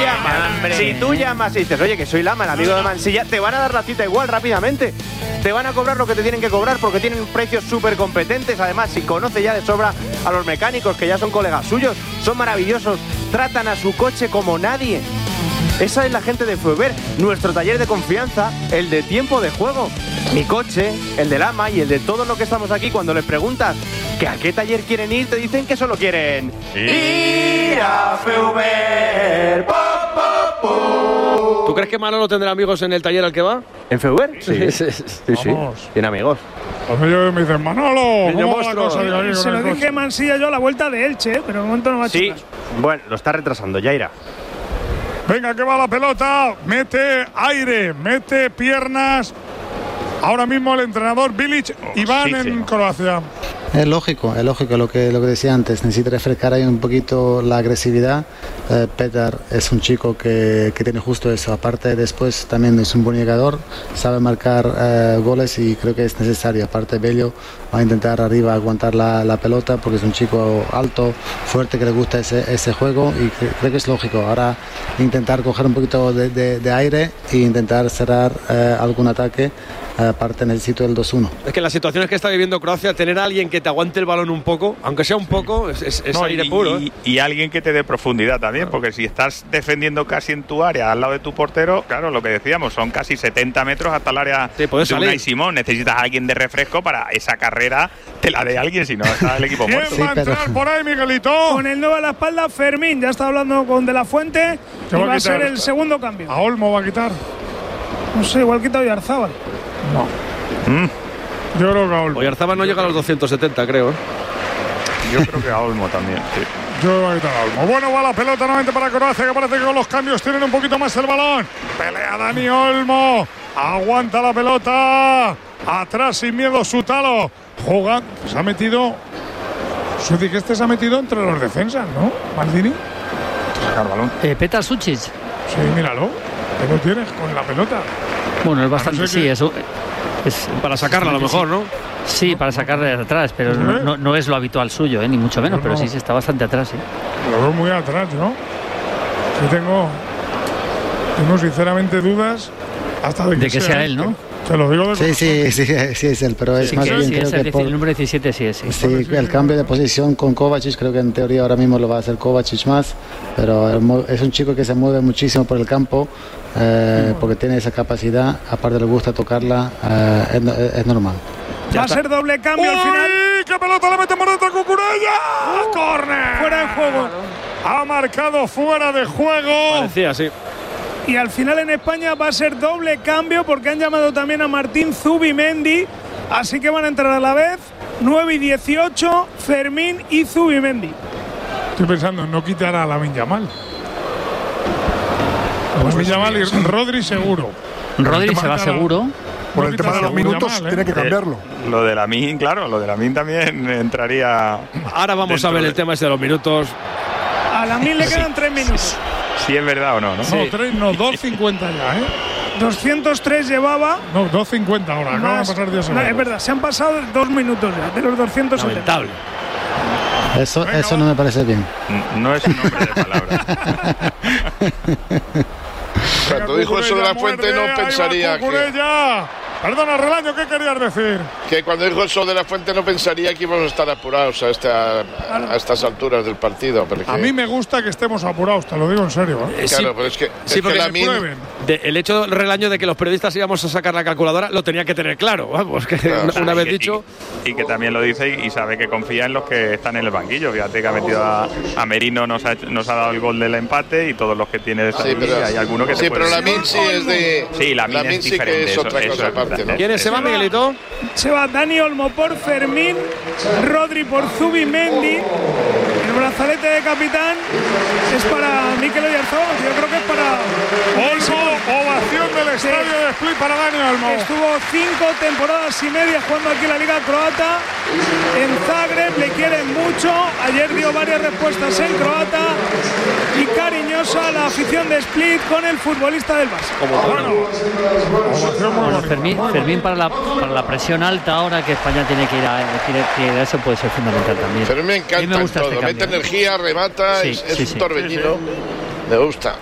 tú llamas y dices, oye, que soy Lama, el amigo de Mansilla, te van a dar la cita igual rápidamente. Te van a cobrar lo que te tienen que cobrar porque tienen precios súper competentes. Además, si conoce ya de sobra a los mecánicos, que ya son colegas suyos, son maravillosos, tratan a su coche como nadie. Esa es la gente de Feuber, nuestro taller de confianza, el de tiempo de juego. Mi coche, el de Lama y el de todos los que estamos aquí, cuando les preguntas que a qué taller quieren ir, te dicen que solo quieren ir a Feuber. ¿Tú crees que Manolo tendrá amigos en el taller al que va? ¿En Feuber? Sí. Tiene amigos. Pues ellos me dicen, Manolo, ¿cómo va la cosa? Se lo dije Mansilla yo a la vuelta de Elche, pero de momento no va a echar. Sí, bueno, lo está retrasando, ya irá. Venga, que va la pelota, mete aire, mete piernas. Ahora mismo el entrenador Bilic y van en Croacia. Es lógico lo que decía antes. Necesita refrescar ahí un poquito la agresividad. Petar es un chico que tiene justo eso. Aparte, después también es un buen llegador, sabe marcar goles y creo que es necesario. Aparte, Belio va a intentar arriba aguantar la pelota porque es un chico alto, fuerte, que le gusta ese juego y creo que es lógico. Ahora intentar coger un poquito de aire e intentar cerrar algún ataque. Aparte necesito el 2-1. Es que en las situaciones que está viviendo Croacia, tener a alguien que te aguante el balón un poco, aunque sea un poco, es aire puro. Y alguien que te dé profundidad también, porque si estás defendiendo casi en tu área, al lado de tu portero, claro, lo que decíamos, son casi 70 metros hasta el área de Unai Simón. Necesitas a alguien de refresco para esa carrera, te la dé alguien, si no está el equipo muerto. ¿Quién va a entrar por ahí, Miguelito? Con el 9 a la espalda, Fermín, ya está hablando con De La Fuente y va a ser el segundo cambio. ¿A Olmo va a quitar? No sé, igual quita Oyarzábal. No. Yo creo que a Olmo. Oyarzábal no llega a los 270, creo. Yo creo que a Olmo también, sí. Yo voy a quitar a Olmo. Bueno, va la pelota nuevamente para Croacia, que parece que con los cambios tienen un poquito más el balón. Pelea Dani Olmo. Aguanta la pelota. Atrás sin miedo Sutalo. Jugando. Se ha metido. Susi, que se ha metido entre los defensas, ¿no? Maldini. Sacar el balón. Petar Sucic. Sí, míralo. Ahí lo tienes con la pelota. Bueno, es bastante. Sí, eso. Es para sacarla a lo mejor, ¿no? Sí, para sacarla de atrás, pero no es lo habitual suyo, ni mucho menos, pero sí está bastante atrás. ¿Sí? Lo veo muy atrás, ¿no? Yo tengo sinceramente dudas hasta de que sea él, ¿no? Te lo digo de sí es él, pero es más bien sí, creo es que el número 17 sí es. Sí, el cambio de posición con Kovacic, creo que en teoría ahora mismo lo va a hacer Kovacic más, pero es un chico que se mueve muchísimo por el campo, porque tiene esa capacidad, aparte le gusta tocarla, es normal. Va a ser doble cambio al final. ¡Qué pelota la mete por dentro Cucurella! ¡Córner! Fuera de juego. Ha marcado fuera de juego. Parecía, sí. Y al final en España va a ser doble cambio porque han llamado también a Martín Zubimendi. Así que van a entrar a la vez 9 y 18, Fermín y Zubimendi. Estoy pensando en no quitar a Lamine Yamal. Lamine Yamal y Rodri seguro. Rodri se va seguro. Por el tema de los minutos tiene que cambiarlo. Lo de Lamine, claro, lo de Lamine también entraría. Ahora vamos a ver el tema ese de los minutos. A Lamine le quedan 3 minutos. Si es verdad o no, ¿no? Sí. No, 2.50 ya, 203 llevaba. No, 2.50 ahora. Acaban de pasar 10 segundos. No, es verdad, se han pasado 2 minutos ya, de los 270. Lamentable. Eso no me parece bien. No es un hombre de palabras. Cuando dijo eso de la Fuente no pensaría que... Perdona, Relaño, ¿qué querías decir? Que cuando dijo eso de la Fuente no pensaría que íbamos a estar apurados a estas alturas del partido. A mí me gusta que estemos apurados, te lo digo en serio. Claro, pero es que el hecho del Relaño de que los periodistas íbamos a sacar la calculadora lo tenía que tener claro. Vamos, que una vez dicho. Y que también lo dice y sabe que confía en los que están en el banquillo. Fíjate que ha metido a Merino, nos ha dado el gol del empate y todos los que tiene de hay alguno que pero Lamine sí es de. Sí, Lamine es diferente. Que es otra cosa aparte. ¿No? ¿Quiénes se van, Miguelito? Se va Dani Olmo por Fermín, Rodri por Zubimendi. El brazalete de capitán es para Mikel Oyarzabal. Yo creo que es para Olmo. Ovación del estadio de Split para Dani Olmo. Estuvo 5 temporadas y media jugando aquí en la Liga Croata. En Zagreb le quieren mucho. Ayer dio varias respuestas en croata. Y cariñosa la afición de Split con el futbolista del Barça. Fermín para la presión alta ahora que España tiene que ir a eso puede ser fundamental también. Fermín me encanta en todo, mete energía, remata, es un torbellino. Me gusta.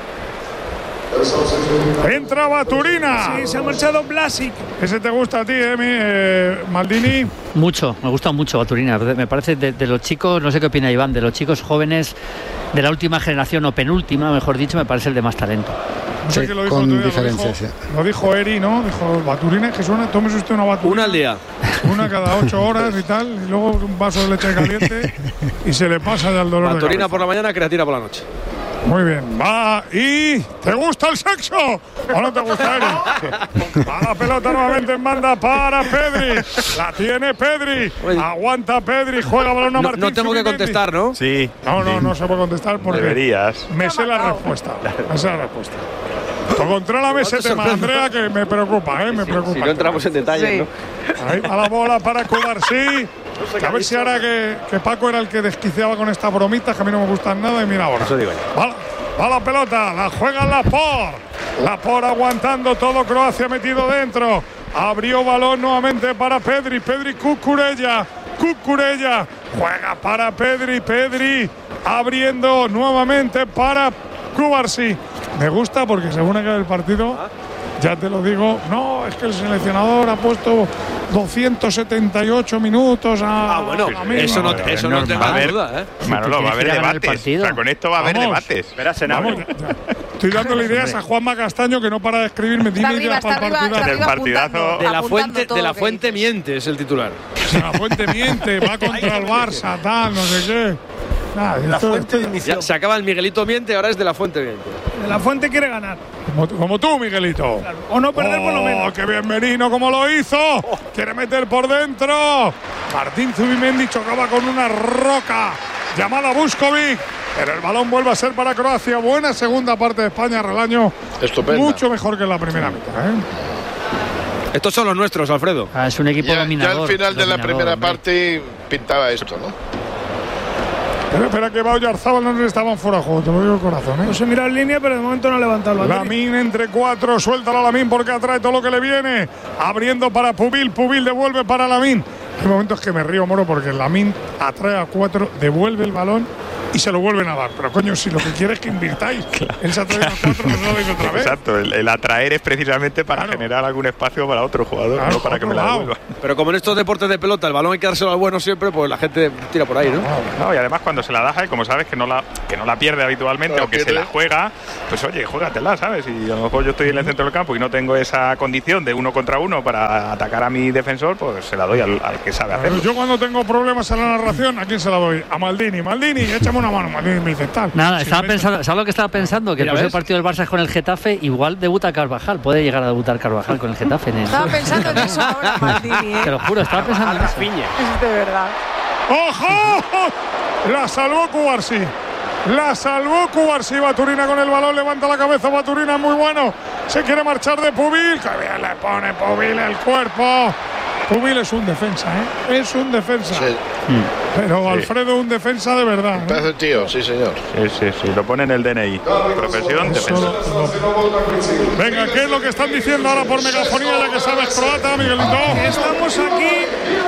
Entra Baturina. Sí, se ha marchado Blasic. Ese te gusta a ti, Maldini. Mucho, me gusta mucho Baturina. Me parece de los chicos, no sé qué opina Iván, de los chicos jóvenes de la última generación o penúltima, mejor dicho, me parece el de más talento. No sé qué lo dijo con diferencia, lo dijo Eri, ¿no? Dijo, Baturina, que suena, tómese usted una Baturina. Una al día. Una cada 8 horas y tal, y luego un vaso de leche caliente y se le pasa ya el dolor Baturina de cabeza. por la mañana, creatina por la noche. Muy bien, va y... ¿Te gusta el sexo? ¿O no te gusta, Eri? Va la pelota nuevamente en banda para Pedri. La tiene Pedri. Aguanta Pedri, juega balón a Martín. No tengo que contestar, ¿no? Sí. No se puede contestar porque... Deberías. Me sé la respuesta. Contrólame ese tema, Andrea, que me preocupa, me preocupa. Si no entramos en detalles, ¿no? Ahí va la bola para Cubarsí. A ver si ahora que Paco era el que desquiciaba con estas bromitas, que a mí no me gustan nada, y mira ahora. Eso digo yo. Va la pelota, la juega Lapor aguantando todo, Croacia metido dentro. Abrió balón nuevamente para Pedri. Cucurella juega para Pedri abriendo nuevamente para Cubarsí. Me gusta porque según acabe el partido, ya te lo digo, no, es que el seleccionador ha puesto 278 minutos a eso no te va a haber duda, Manolo, va a haber debates. O sea, con esto va a haber debates. Estoy dándole ideas a Juanma Castaño, que no para de escribirme. Dime ideas para el partidazo. Del partidazo. De la fuente miente es el titular. De la Fuente miente, va contra el Barça, tal, no sé qué. La Fuente de inicio. Se acaba el Miguelito miente, ahora es de la Fuente miente. De la Fuente quiere ganar. Como tú, Miguelito. Claro. O no perder por lo menos. ¡Qué bien Merino como lo hizo! Quiere meter por dentro. Martín Zubimendi chocaba con una roca Llamada Vuskovic. Pero el balón vuelve a ser para Croacia. Buena segunda parte de España, Relaño. Estupenda. Mucho mejor que en la primera mitad, Estos son los nuestros, Alfredo. Es un equipo dominador. Ya al final de la primera parte pintaba esto, ¿no? Pero espera que va Oyarzábal, no estaban fuera de juego, te lo digo de corazón. No se mira en línea, pero de momento no ha levantado el balón. Lamine entre 4, suéltalo a Lamine porque atrae todo lo que le viene. Abriendo para Pubil, Pubil devuelve para Lamine. Hay momentos que me río, Moro, porque Lamine atrae a 4, devuelve el balón y se lo vuelven a dar. Pero coño, si lo que quieres es que invirtáis, él se atrae a 4, no lo veis otra vez. Exacto, el atraer es precisamente para generar algún espacio para otro jugador, no para que me la devuelva. Pero como en estos deportes de pelota el balón hay que dárselo al bueno siempre, pues la gente tira por ahí, ¿no? No, y además cuando se la das, como sabes que no la pierde habitualmente, aunque se la juega, pues oye, juégatela, ¿sabes? Y a lo mejor yo estoy en el centro del campo y no tengo esa condición de 1 contra 1 para atacar a mi defensor, pues se la doy al que sabe hacerlo. Yo cuando tengo problemas en la narración, ¿a quién se la doy? A Maldini. Maldini, échame una mano. Maldini me dice tal. Nada, estaba pensando, ¿sabes lo que estaba pensando? Que el próximo partido del Barça es con el Getafe, igual debuta Carvajal. Puede llegar a debutar Carvajal con el Getafe. Estaba pensando en eso ahora, Maldini. Te lo juro, estaba pensando en eso. Es de verdad. ¡Ojo! La salvó Cubarsí. La salvó Cubarsí. Baturina con el balón, levanta la cabeza. Baturina muy bueno. Se quiere marchar de Pubil. Que bien le pone Pubil el cuerpo. Pubil es un defensa, ¿eh? Es un defensa. Sí. Pero sí. Alfredo, un defensa de verdad. Pedazo de tío, sí, señor. Sí. Lo pone en el DNI. Profesión, defensa. Venga, ¿qué es lo que están diciendo ahora por megafonía, ya que sabes croata, Miguelito? Estamos aquí,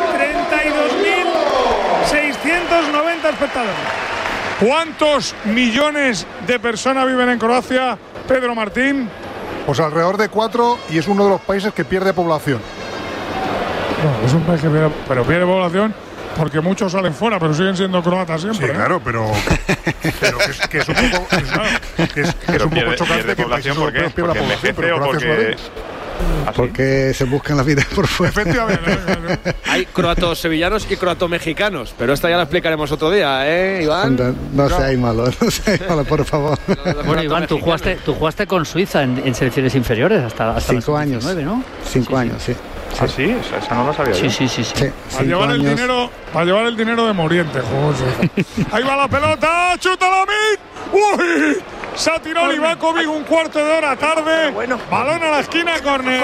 32.690 espectadores. ¿Cuántos millones de personas viven en Croacia, Pedro Martín? Pues alrededor de 4 y es uno de los países que pierde población. No, es un país que pierde población porque muchos salen fuera, pero siguen siendo croatas siempre. Sí, claro, pero que es un poco, que es un poco chocante que países europeos pierdan población, pero Croacia es porque se buscan la vida por fuera. Efectivamente. Hay croatos sevillanos y croato-mexicanos, pero esta ya la explicaremos otro día, ¿eh, Iván? No seáis malos, por favor. Bueno, Iván, tú jugaste con Suiza en selecciones inferiores hasta 5 años, 19, ¿no? 5 años, sí. ¿Ah, sí? Esa no lo sabía yo. Sí. Para llevar el dinero de Moriente, Ahí va la pelota, chuta la ¡Uy! Se ha tirado Livakovic un cuarto de hora tarde. Bueno. Balón a la esquina, córner.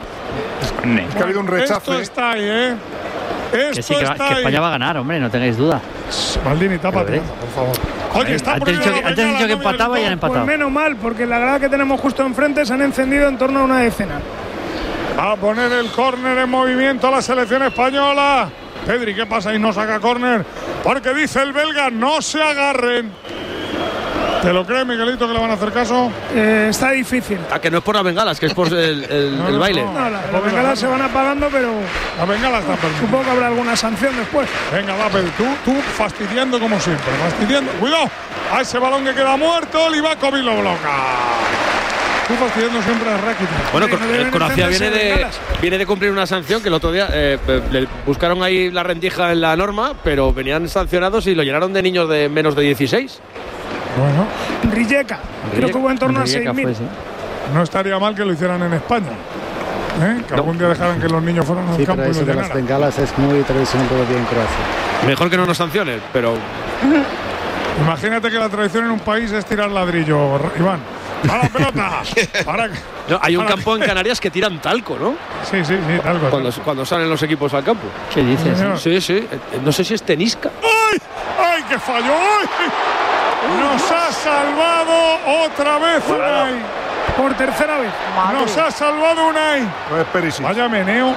Es que ha habido un rechace. Esto está ahí, ¿eh? Que España va a ganar, hombre, no tengáis duda. Maldini, tápate, por favor. Oye, está antes he dicho que empataba y han empatado. Pues menos mal, porque la grada que tenemos justo enfrente se han encendido en torno a una decena. Va a poner el córner en movimiento a la selección española. Pedri, ¿qué pasa? Y no saca córner. Porque dice el belga, no se agarren. ¿Te lo crees, Miguelito, que le van a hacer caso? Está difícil. Que no es por las bengalas, que es por el baile. No, las bengalas se van apagando, pero las bengalas están perdidas. Supongo que habrá alguna sanción después. Venga, va, Pedro, tú fastidiando como siempre. Fastidiando. ¡Cuidado! A ese balón que queda muerto, Livakovic lo bloca. Tú fastidiando siempre a Rakitic. Bueno, Croacia viene de cumplir una sanción que el otro día le buscaron ahí la rendija en la norma, pero venían sancionados y lo llenaron de niños de menos de 16. Bueno. Rijeka, creo que hubo en torno a 6.000. No estaría mal que lo hicieran en España. Que algún día dejaran que los niños fueran al campo pero y eso lo de llenaran. las bengalas es muy tradicional todavía en Croacia. Mejor que no nos sancionen, pero... Imagínate que la tradición en un país es tirar ladrillo, Iván. ¡A la pelota! No, hay un campo en Canarias que tiran talco, ¿no? Sí, talco. Cuando salen los equipos al campo. ¿Qué dices? Sí. No sé si es tenisca. ¡Ay, qué fallo! ¡Ay! Nos ha salvado otra vez Unai. Por tercera vez. Nos ha salvado Unai. No es Perisic. Vaya meneo.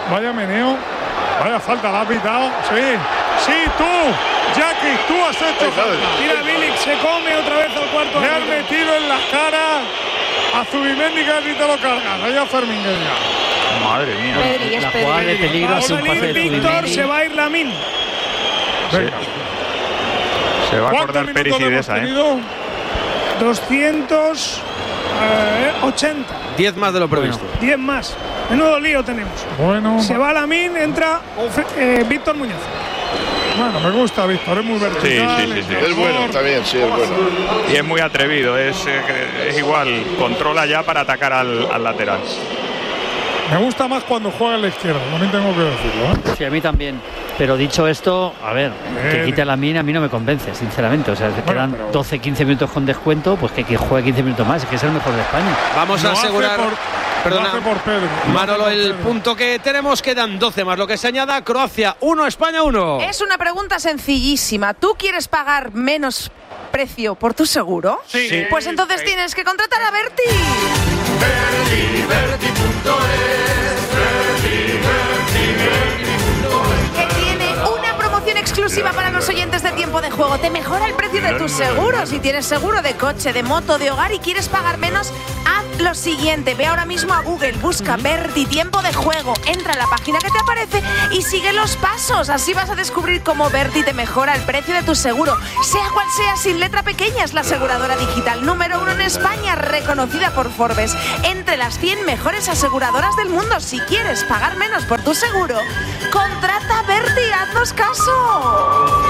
Vaya falta, la ha pitado. Sí, tú. Jackie, tú has hecho falta. Tira Bilic, se come otra vez al cuarto. Le han metido en la cara a Zubimendi, que ni te lo cargas. Allá Fermín Guerra. Madre mía. Pedri, La jugada de peligro va a hace un pase de Víctor, Zubimendi. se va a ir Lamine. Venga. Se va a acordar Perisic de esa, 280. 10 más de lo previsto. 10 más. Menudo lío tenemos. Bueno. Se va Lamine, entra Víctor Muñoz. Bueno, me gusta Víctor, es muy vertical. Sí. Es bueno también, sí, es bueno. Y es muy atrevido, es igual, controla ya para atacar al lateral. Me gusta más cuando juega a la izquierda, también tengo que decirlo. Sí, a mí también. Pero dicho esto, a ver, que quite la mina a mí no me convence, sinceramente. O sea, se quedan 12-15 minutos con descuento, pues que juegue 15 minutos más, es que es el mejor de España. Vamos a asegurar, perdona, por Manolo, el punto que tenemos, quedan 12 más lo que se añada. Croacia 1, España 1. Es una pregunta sencillísima. ¿Tú quieres pagar menos precio por tu seguro? Sí. Pues entonces tienes que contratar a Berti. Que tiene una promoción exclusiva para los oyentes de Tiempo de Juego. Te mejora el precio de tus seguros. Si tienes seguro de coche, de moto, de hogar y quieres pagar menos, haz lo siguiente. Ve ahora mismo a Google, busca Berti Tiempo de Juego, entra a la página que te aparece y sigue los pasos. Así vas a descubrir cómo Berti te mejora el precio de tu seguro. Sea cual sea, sin letra pequeña, es la aseguradora digital número 1 en España, reconocida por Forbes entre las 100 mejores aseguradoras del mundo. Si quieres pagar menos por tu seguro, contrata a Berti, haznos caso.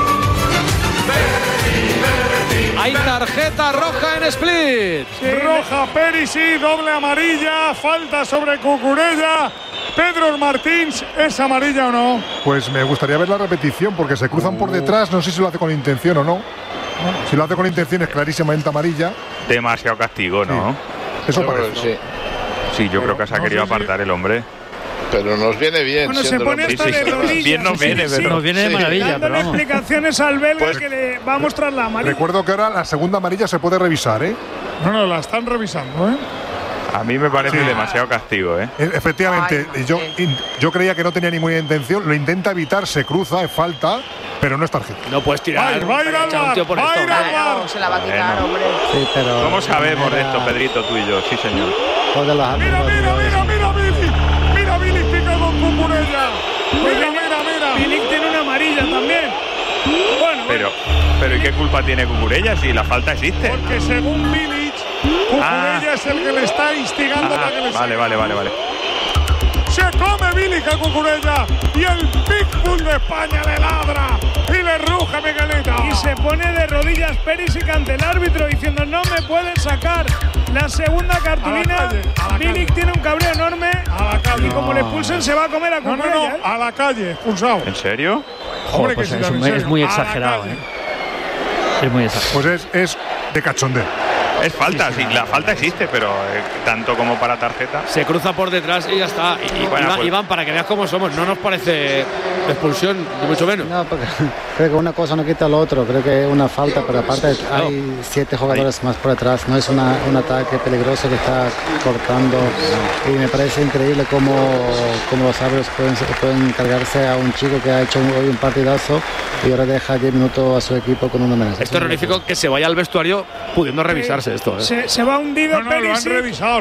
Hay tarjeta roja en Split. Roja Perisic, doble amarilla, falta sobre Cucurella. Pedro Martins, ¿es amarilla o no? Pues me gustaría ver la repetición porque se cruzan por detrás, no sé si lo hace con intención o no. Si lo hace con intención es clarísimamente amarilla. Demasiado castigo, ¿no? Sí. Eso parece. Sí, yo creo que se ha querido apartar el hombre. Pero nos viene bien. Bueno, se pone hasta de rodillas. Bien nos viene, pero nos viene de maravilla. Dándole explicaciones al belga que le va a mostrar la amarilla. Recuerdo que ahora la segunda amarilla se puede revisar, ¿eh? No, la están revisando, ¿eh? A mí me parece demasiado castigo, ¿eh? Efectivamente, yo creía que no tenía ninguna intención, lo intenta evitar, se cruza, es falta, pero no es tarjeta. No puedes tirar. Va a ir al bar, Se la va a quitar, hombre. Sí, pero ¿Cómo sabemos de esto, Pedrito, tú y yo? Sí, señor. Mira, Bilic pica con Cucurella. Mira. Bilic tiene una amarilla también. Bueno, pero ¿y qué culpa tiene Cucurella si la falta existe? Porque según Bilic, Cucurella es el que le está instigando para que le siga. Vale. Se come Bilic a Cucurella y el Pitbull de España le ladra y le ruge Miguelito. Y se pone de rodillas Perisic ante el árbitro diciendo no me pueden sacar la segunda cartulina. Bilic tiene un cabreo enorme y como le expulsen se va a comer a Cucurella. No, a la calle, expulsado. ¿En serio? Joder, pues es muy exagerado, ¿eh? Es muy exagerado. Pues es de cachondeo. Es falta, sí, la falta existe, pero tanto como para tarjeta. Se cruza por detrás y ya está. Iván, para que veas cómo somos, no nos parece expulsión, ni mucho menos. No, porque creo que una cosa no quita lo otro. Creo que es una falta, pero aparte hay 7 jugadores más por detrás. No es un ataque peligroso que está cortando. Y me parece increíble cómo los árbitros pueden cargarse a un chico que ha hecho hoy un partidazo y ahora deja 10 minutos a su equipo con una amenaza. Esto es terrorífico que se vaya al vestuario pudiendo revisarse esto. Se va hundido. No, lo han revisado.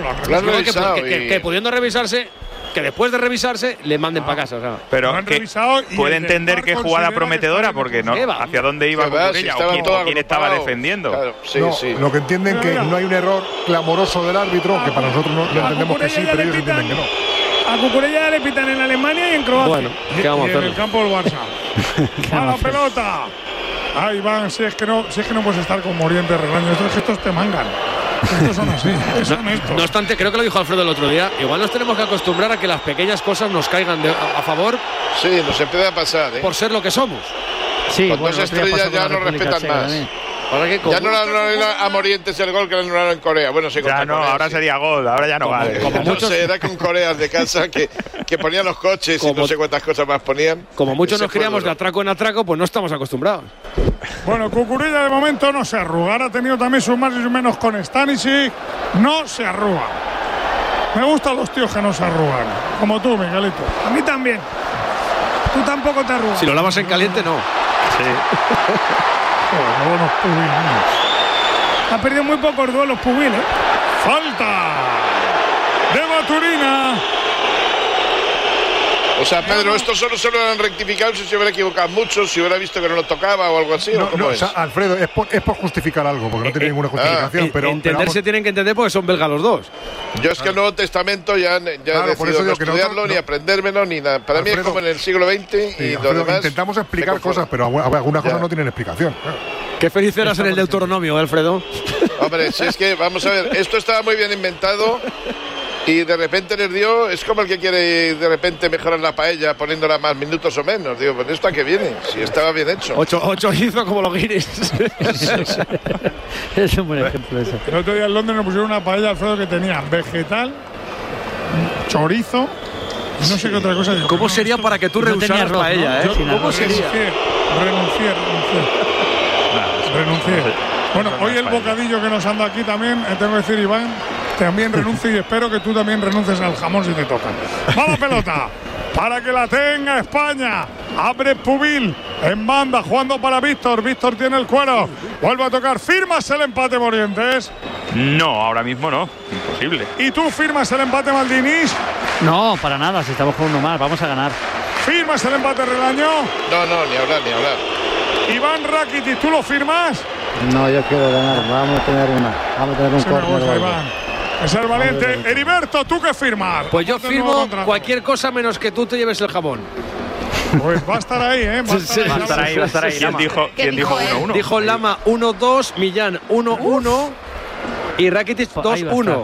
Que pudiendo revisarse, que después de revisarse le manden para casa. O sea. Pero puede entender que jugada prometedora porque no hacia dónde iba Cucurella o quién estaba defendiendo. Claro, sí. Lo que entienden que no hay un error clamoroso del árbitro, que para nosotros no entendemos que sí, pero ellos entienden que no. A Cucurella le pitan en Alemania y en Croacia. Bueno, ¿qué vamos a hacer? En el campo del Barça. A la pelota. Ay, Iván, si es que no puedes estar con Morientes Regaño. Estos gestos te mangan. Estos son así. No obstante, creo que lo dijo Alfredo el otro día. Igual nos tenemos que acostumbrar a que las pequeñas cosas nos caigan a favor. Sí, nos empieza a pasar, ¿eh? Por ser lo que somos. Sí, con dos estrellas ya nos respetan más. Ya no le anularon a Morientes el gol que le anularon en Corea. Bueno, sí, ya no, Corea, ahora sería gol, ahora ya no vale. Como muchos era con Corea de casa que ponían los coches y no sé cuántas cosas más ponían. Como muchos nos criamos de atraco en atraco, pues no estamos acostumbrados. Bueno, Cucurella de momento no se arruga. Ahora ha tenido también sus más y sus menos con Stanisic. No se arruga. Me gustan los tíos que no se arrugan. Como tú, Miguelito. A mí también. Tú tampoco te arrugas. Si lo lavas en caliente, no. Sí. Ha perdido muy pocos duelos Pubil, ¿eh? ¡Falta! De Maturina. O sea, Pedro, esto solo se lo han rectificado si se hubiera equivocado mucho, si hubiera visto que no lo tocaba o algo así. No, ¿o cómo es? O sea, Alfredo, es por justificar algo, porque no tiene ninguna justificación. Pero entenderse tienen que entender porque son belgas los dos. Yo es que el Nuevo Testamento ya he decidido no estudiarlo, ni aprendérmelo, ni nada. Para mí es como en el siglo XX y lo demás. Intentamos explicar cosas, pero algunas cosas no tienen explicación. Qué feliz eras en el Deuteronomio, Alfredo. Hombre, si es que, vamos a ver, esto estaba muy bien inventado y de repente les dio, es como el que quiere de repente mejorar la paella poniéndola más minutos o menos. Digo, pues esto a qué viene, si estaba bien hecho. 8 hizo como los guiris. Es un buen ejemplo eso. El otro día en Londres nos pusieron una paella, Alfredo, que tenía vegetal, chorizo y no sé qué otra cosa. Digo, ¿Cómo sería para que tú rehusaras paella? ¿Cómo sería? Renuncié. Bueno, hoy el bocadillo que nos anda aquí también, tengo que decir, Iván, también renuncio y espero que tú también renuncies al jamón si te toca. ¡Va la pelota! Para que la tenga España. Abre Pubil en banda, jugando para Víctor. Víctor tiene el cuero. Vuelve a tocar. ¿Firmas el empate, Morientes? No, ahora mismo no. Imposible. ¿Y tú firmas el empate, Maldinis? No, para nada. Si estamos con uno más, vamos a ganar. ¿Firmas el empate, Relaño? No, ni hablar. Iván Rakitic, ¿tú lo firmas? No, yo quiero ganar. Vamos a tener un córner. Es el valiente. Heriberto, ¿tú qué firmas? Pues yo firmo cualquier cosa menos que tú te lleves el jamón. Pues va a estar ahí, ¿eh? Va a estar ahí. ¿Quién dijo 1-1? Dijo Lama 1-2, Millán 1-1 y Rakitic 2-1.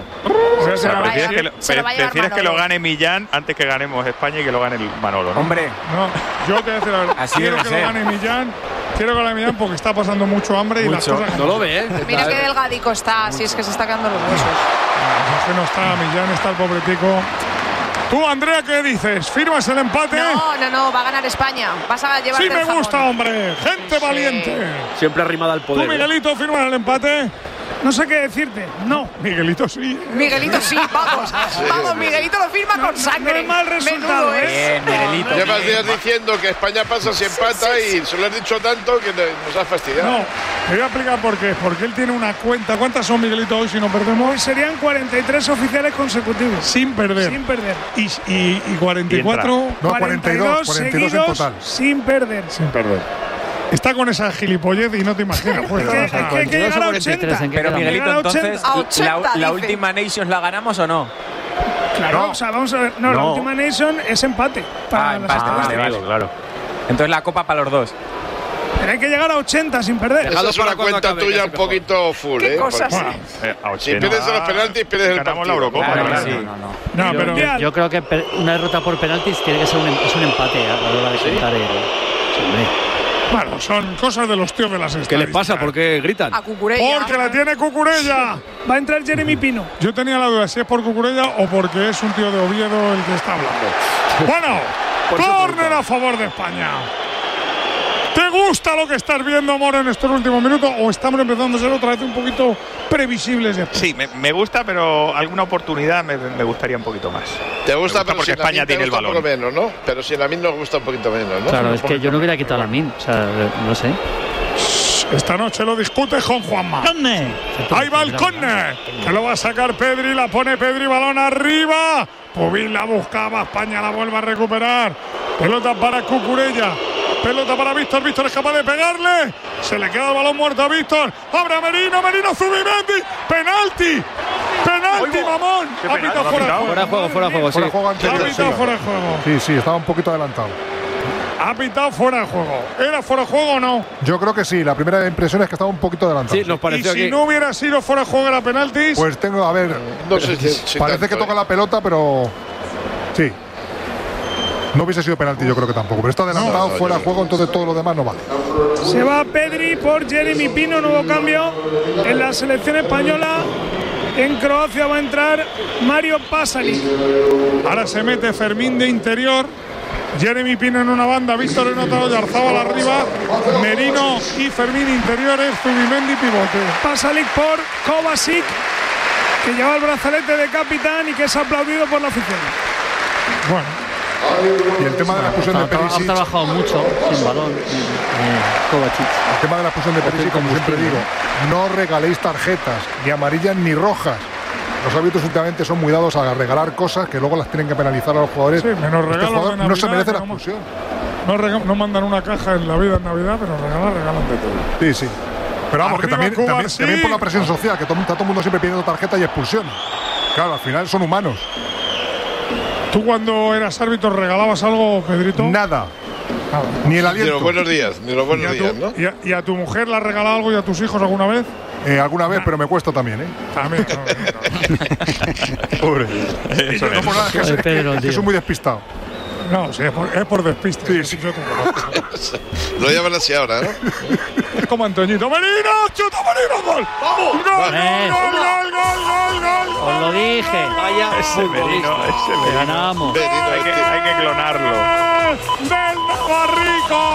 Prefieres que lo gane Millán antes que ganemos España y que lo gane el Manolo, ¿no? Hombre, no, yo te voy a decir la verdad. Quiero que lo gane Millán. Quiero que lo gane Millán porque está pasando mucho hambre y las cosas. No lo ve, ¿eh? Mira qué delgadico está, si es que se está quedando los huesos. Es que no está Millán, está el pobretico. Tú, Andrea, ¿qué dices? ¿Firmas el empate? No, va a ganar España. Vas a llevarte Sí me gusta, hombre. Gente valiente. Siempre arrimada al poder. ¿Tú, Miguelito, firmas el empate? No sé qué decirte. No. Miguelito sí. Miguelito sí, vamos. Vamos, Miguelito lo firma con sangre. No es mal resultado, Menudo, Miguelito. Llevas días diciendo que España pasa si empata y se lo has dicho tanto que nos has fastidiado. No, te voy a explicar por qué. Porque él tiene una cuenta. ¿Cuántas son, Miguelito, hoy si no perdemos? Hoy serían 43 oficiales consecutivos. Sin perder. Y 44. No, 42 seguidos en total. Sin perder. Está con esa gilipollez y no te imaginas. Pues, es que hay que llegar a 80. Pero Miguelito, entonces, ¿la última Nations la ganamos o no? Claro, o sea, vamos a ver. No, la última Nation es empate. Vale, claro. Entonces la copa para los dos. Pero hay que llegar a 80 sin perder. Esa es una cuenta tuya un poquito full, ¿Qué cosas? Si pierdes en los penaltis, pierdes el partido. La Eurocopa. Claro, yo creo que una derrota por penaltis tiene que ser un empate a la hora de contar el. Bueno, son cosas de los tíos de las estadísticas. ¿Qué les pasa? ¿Por qué gritan? A Cucurella. Porque la tiene Cucurella. Va a entrar Jeremy Pino. Yo tenía la duda si es por Cucurella o porque es un tío de Oviedo el que está hablando. Bueno, córner a favor de España. ¿Te gusta lo que estás viendo, Moro, en estos últimos minutos? ¿O estamos empezando a ser otra vez un poquito previsibles? Sí, me gusta, pero alguna oportunidad me gustaría un poquito más. Te gusta, pero porque si España tiene el balón. Un poco menos, ¿no? Pero si a mí nos gusta un poquito menos, ¿no? Claro, es que yo no hubiera quitado a Min. O sea, no sé. Esta noche lo discute con Juanma. Ahí va el córner. Que lo va a sacar Pedri. La pone Pedri. Balón arriba. Pubil la buscaba. España la vuelve a recuperar. Pelota para Cucurella. Pelota para Víctor. Víctor es capaz de pegarle. Se le queda el balón muerto a Víctor. Abre a Merino. Merino Zubimendi. Penalti. Penalti, mamón. Ha pitado fuera de juego. Fuera de juego, fuera de juego, sí. Ha pitado fuera de juego. Sí, estaba un poquito adelantado. Ha pitado fuera de juego. ¿Era fuera de juego o no? Yo creo que sí. La primera impresión es que estaba un poquito adelantado. Sí, nos pareció. Y si no hubiera sido fuera de juego era penaltis. Pues tengo, a ver. No sé si parece tanto, que toca la pelota, pero. Sí. No hubiese sido penalti, yo creo que tampoco. Pero está adelantado, fuera de juego, entonces todo lo demás no vale. Se va Pedri por Jeremy Pino, nuevo cambio en la selección española. En Croacia va a entrar Mario Pasalic. Ahora se mete Fermín de interior. Jeremy Pino en una banda, Víctor en otra, Oyarzabal arriba, Merino y Fermín interiores, Zubimendi pivote. Pasalic por Kovacic, que lleva el brazalete de capitán y que es aplaudido por la afición. Bueno. Y el tema de la expulsión de Perisic. Ha trabajado mucho sin balón Kovacic. El tema de la expulsión de Perisic, como siempre digo, no regaléis tarjetas, ni amarillas ni rojas. Los árbitros últimamente son muy dados a regalar cosas que luego las tienen que penalizar a los jugadores. Sí, menos regalos jugador de Navidad, no se merece la expulsión. No mandan una caja en la vida en Navidad, pero regalan de todo. Sí. Pero vamos, arriba, que también por la presión social, que está todo el mundo siempre pidiendo tarjeta y expulsión. Claro, al final son humanos. ¿Tú cuando eras árbitro regalabas algo, Pedrito? Nada. Ni el aliento. Ni los buenos días, ¿no? ¿Y a tu mujer le has regalado algo y a tus hijos alguna vez? Alguna vez, pero me cuesta también, ¿eh? También. Pobre. Eso no por nada, que soy muy despistado. No, sí, es por despiste. Sí. Lo llaman así ahora, ¿no? Es como Antoñito. ¡Merino! ¡Chuta Merino! ¡Gol! ¡Gol! ¡Gol! Os lo dije. Vaya ese Merino. Le ganamos. Hay que clonarlo. ¡Del Navarrico!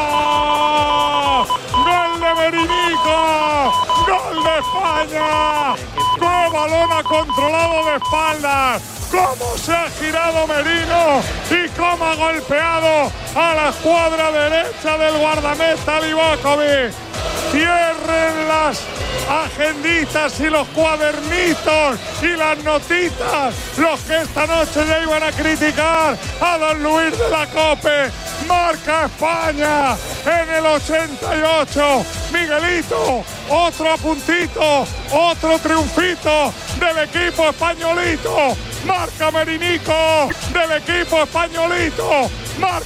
¡Gol de Merinico! ¡Gol de España! ¡Qué balón ha controlado de espaldas! ¡Cómo se ha girado Merino! ¡Y cómo ha golpeado a la escuadra derecha del guardameta Livakovic! ¡Cierren las agenditas y los cuadernitos y las notitas! Los que esta noche ya iban a criticar a don Luis de la Cope. ¡Marca España en el 88! Miguelito, otro apuntito, otro triunfito del equipo españolito. Marca Merinico del equipo españolito. Marca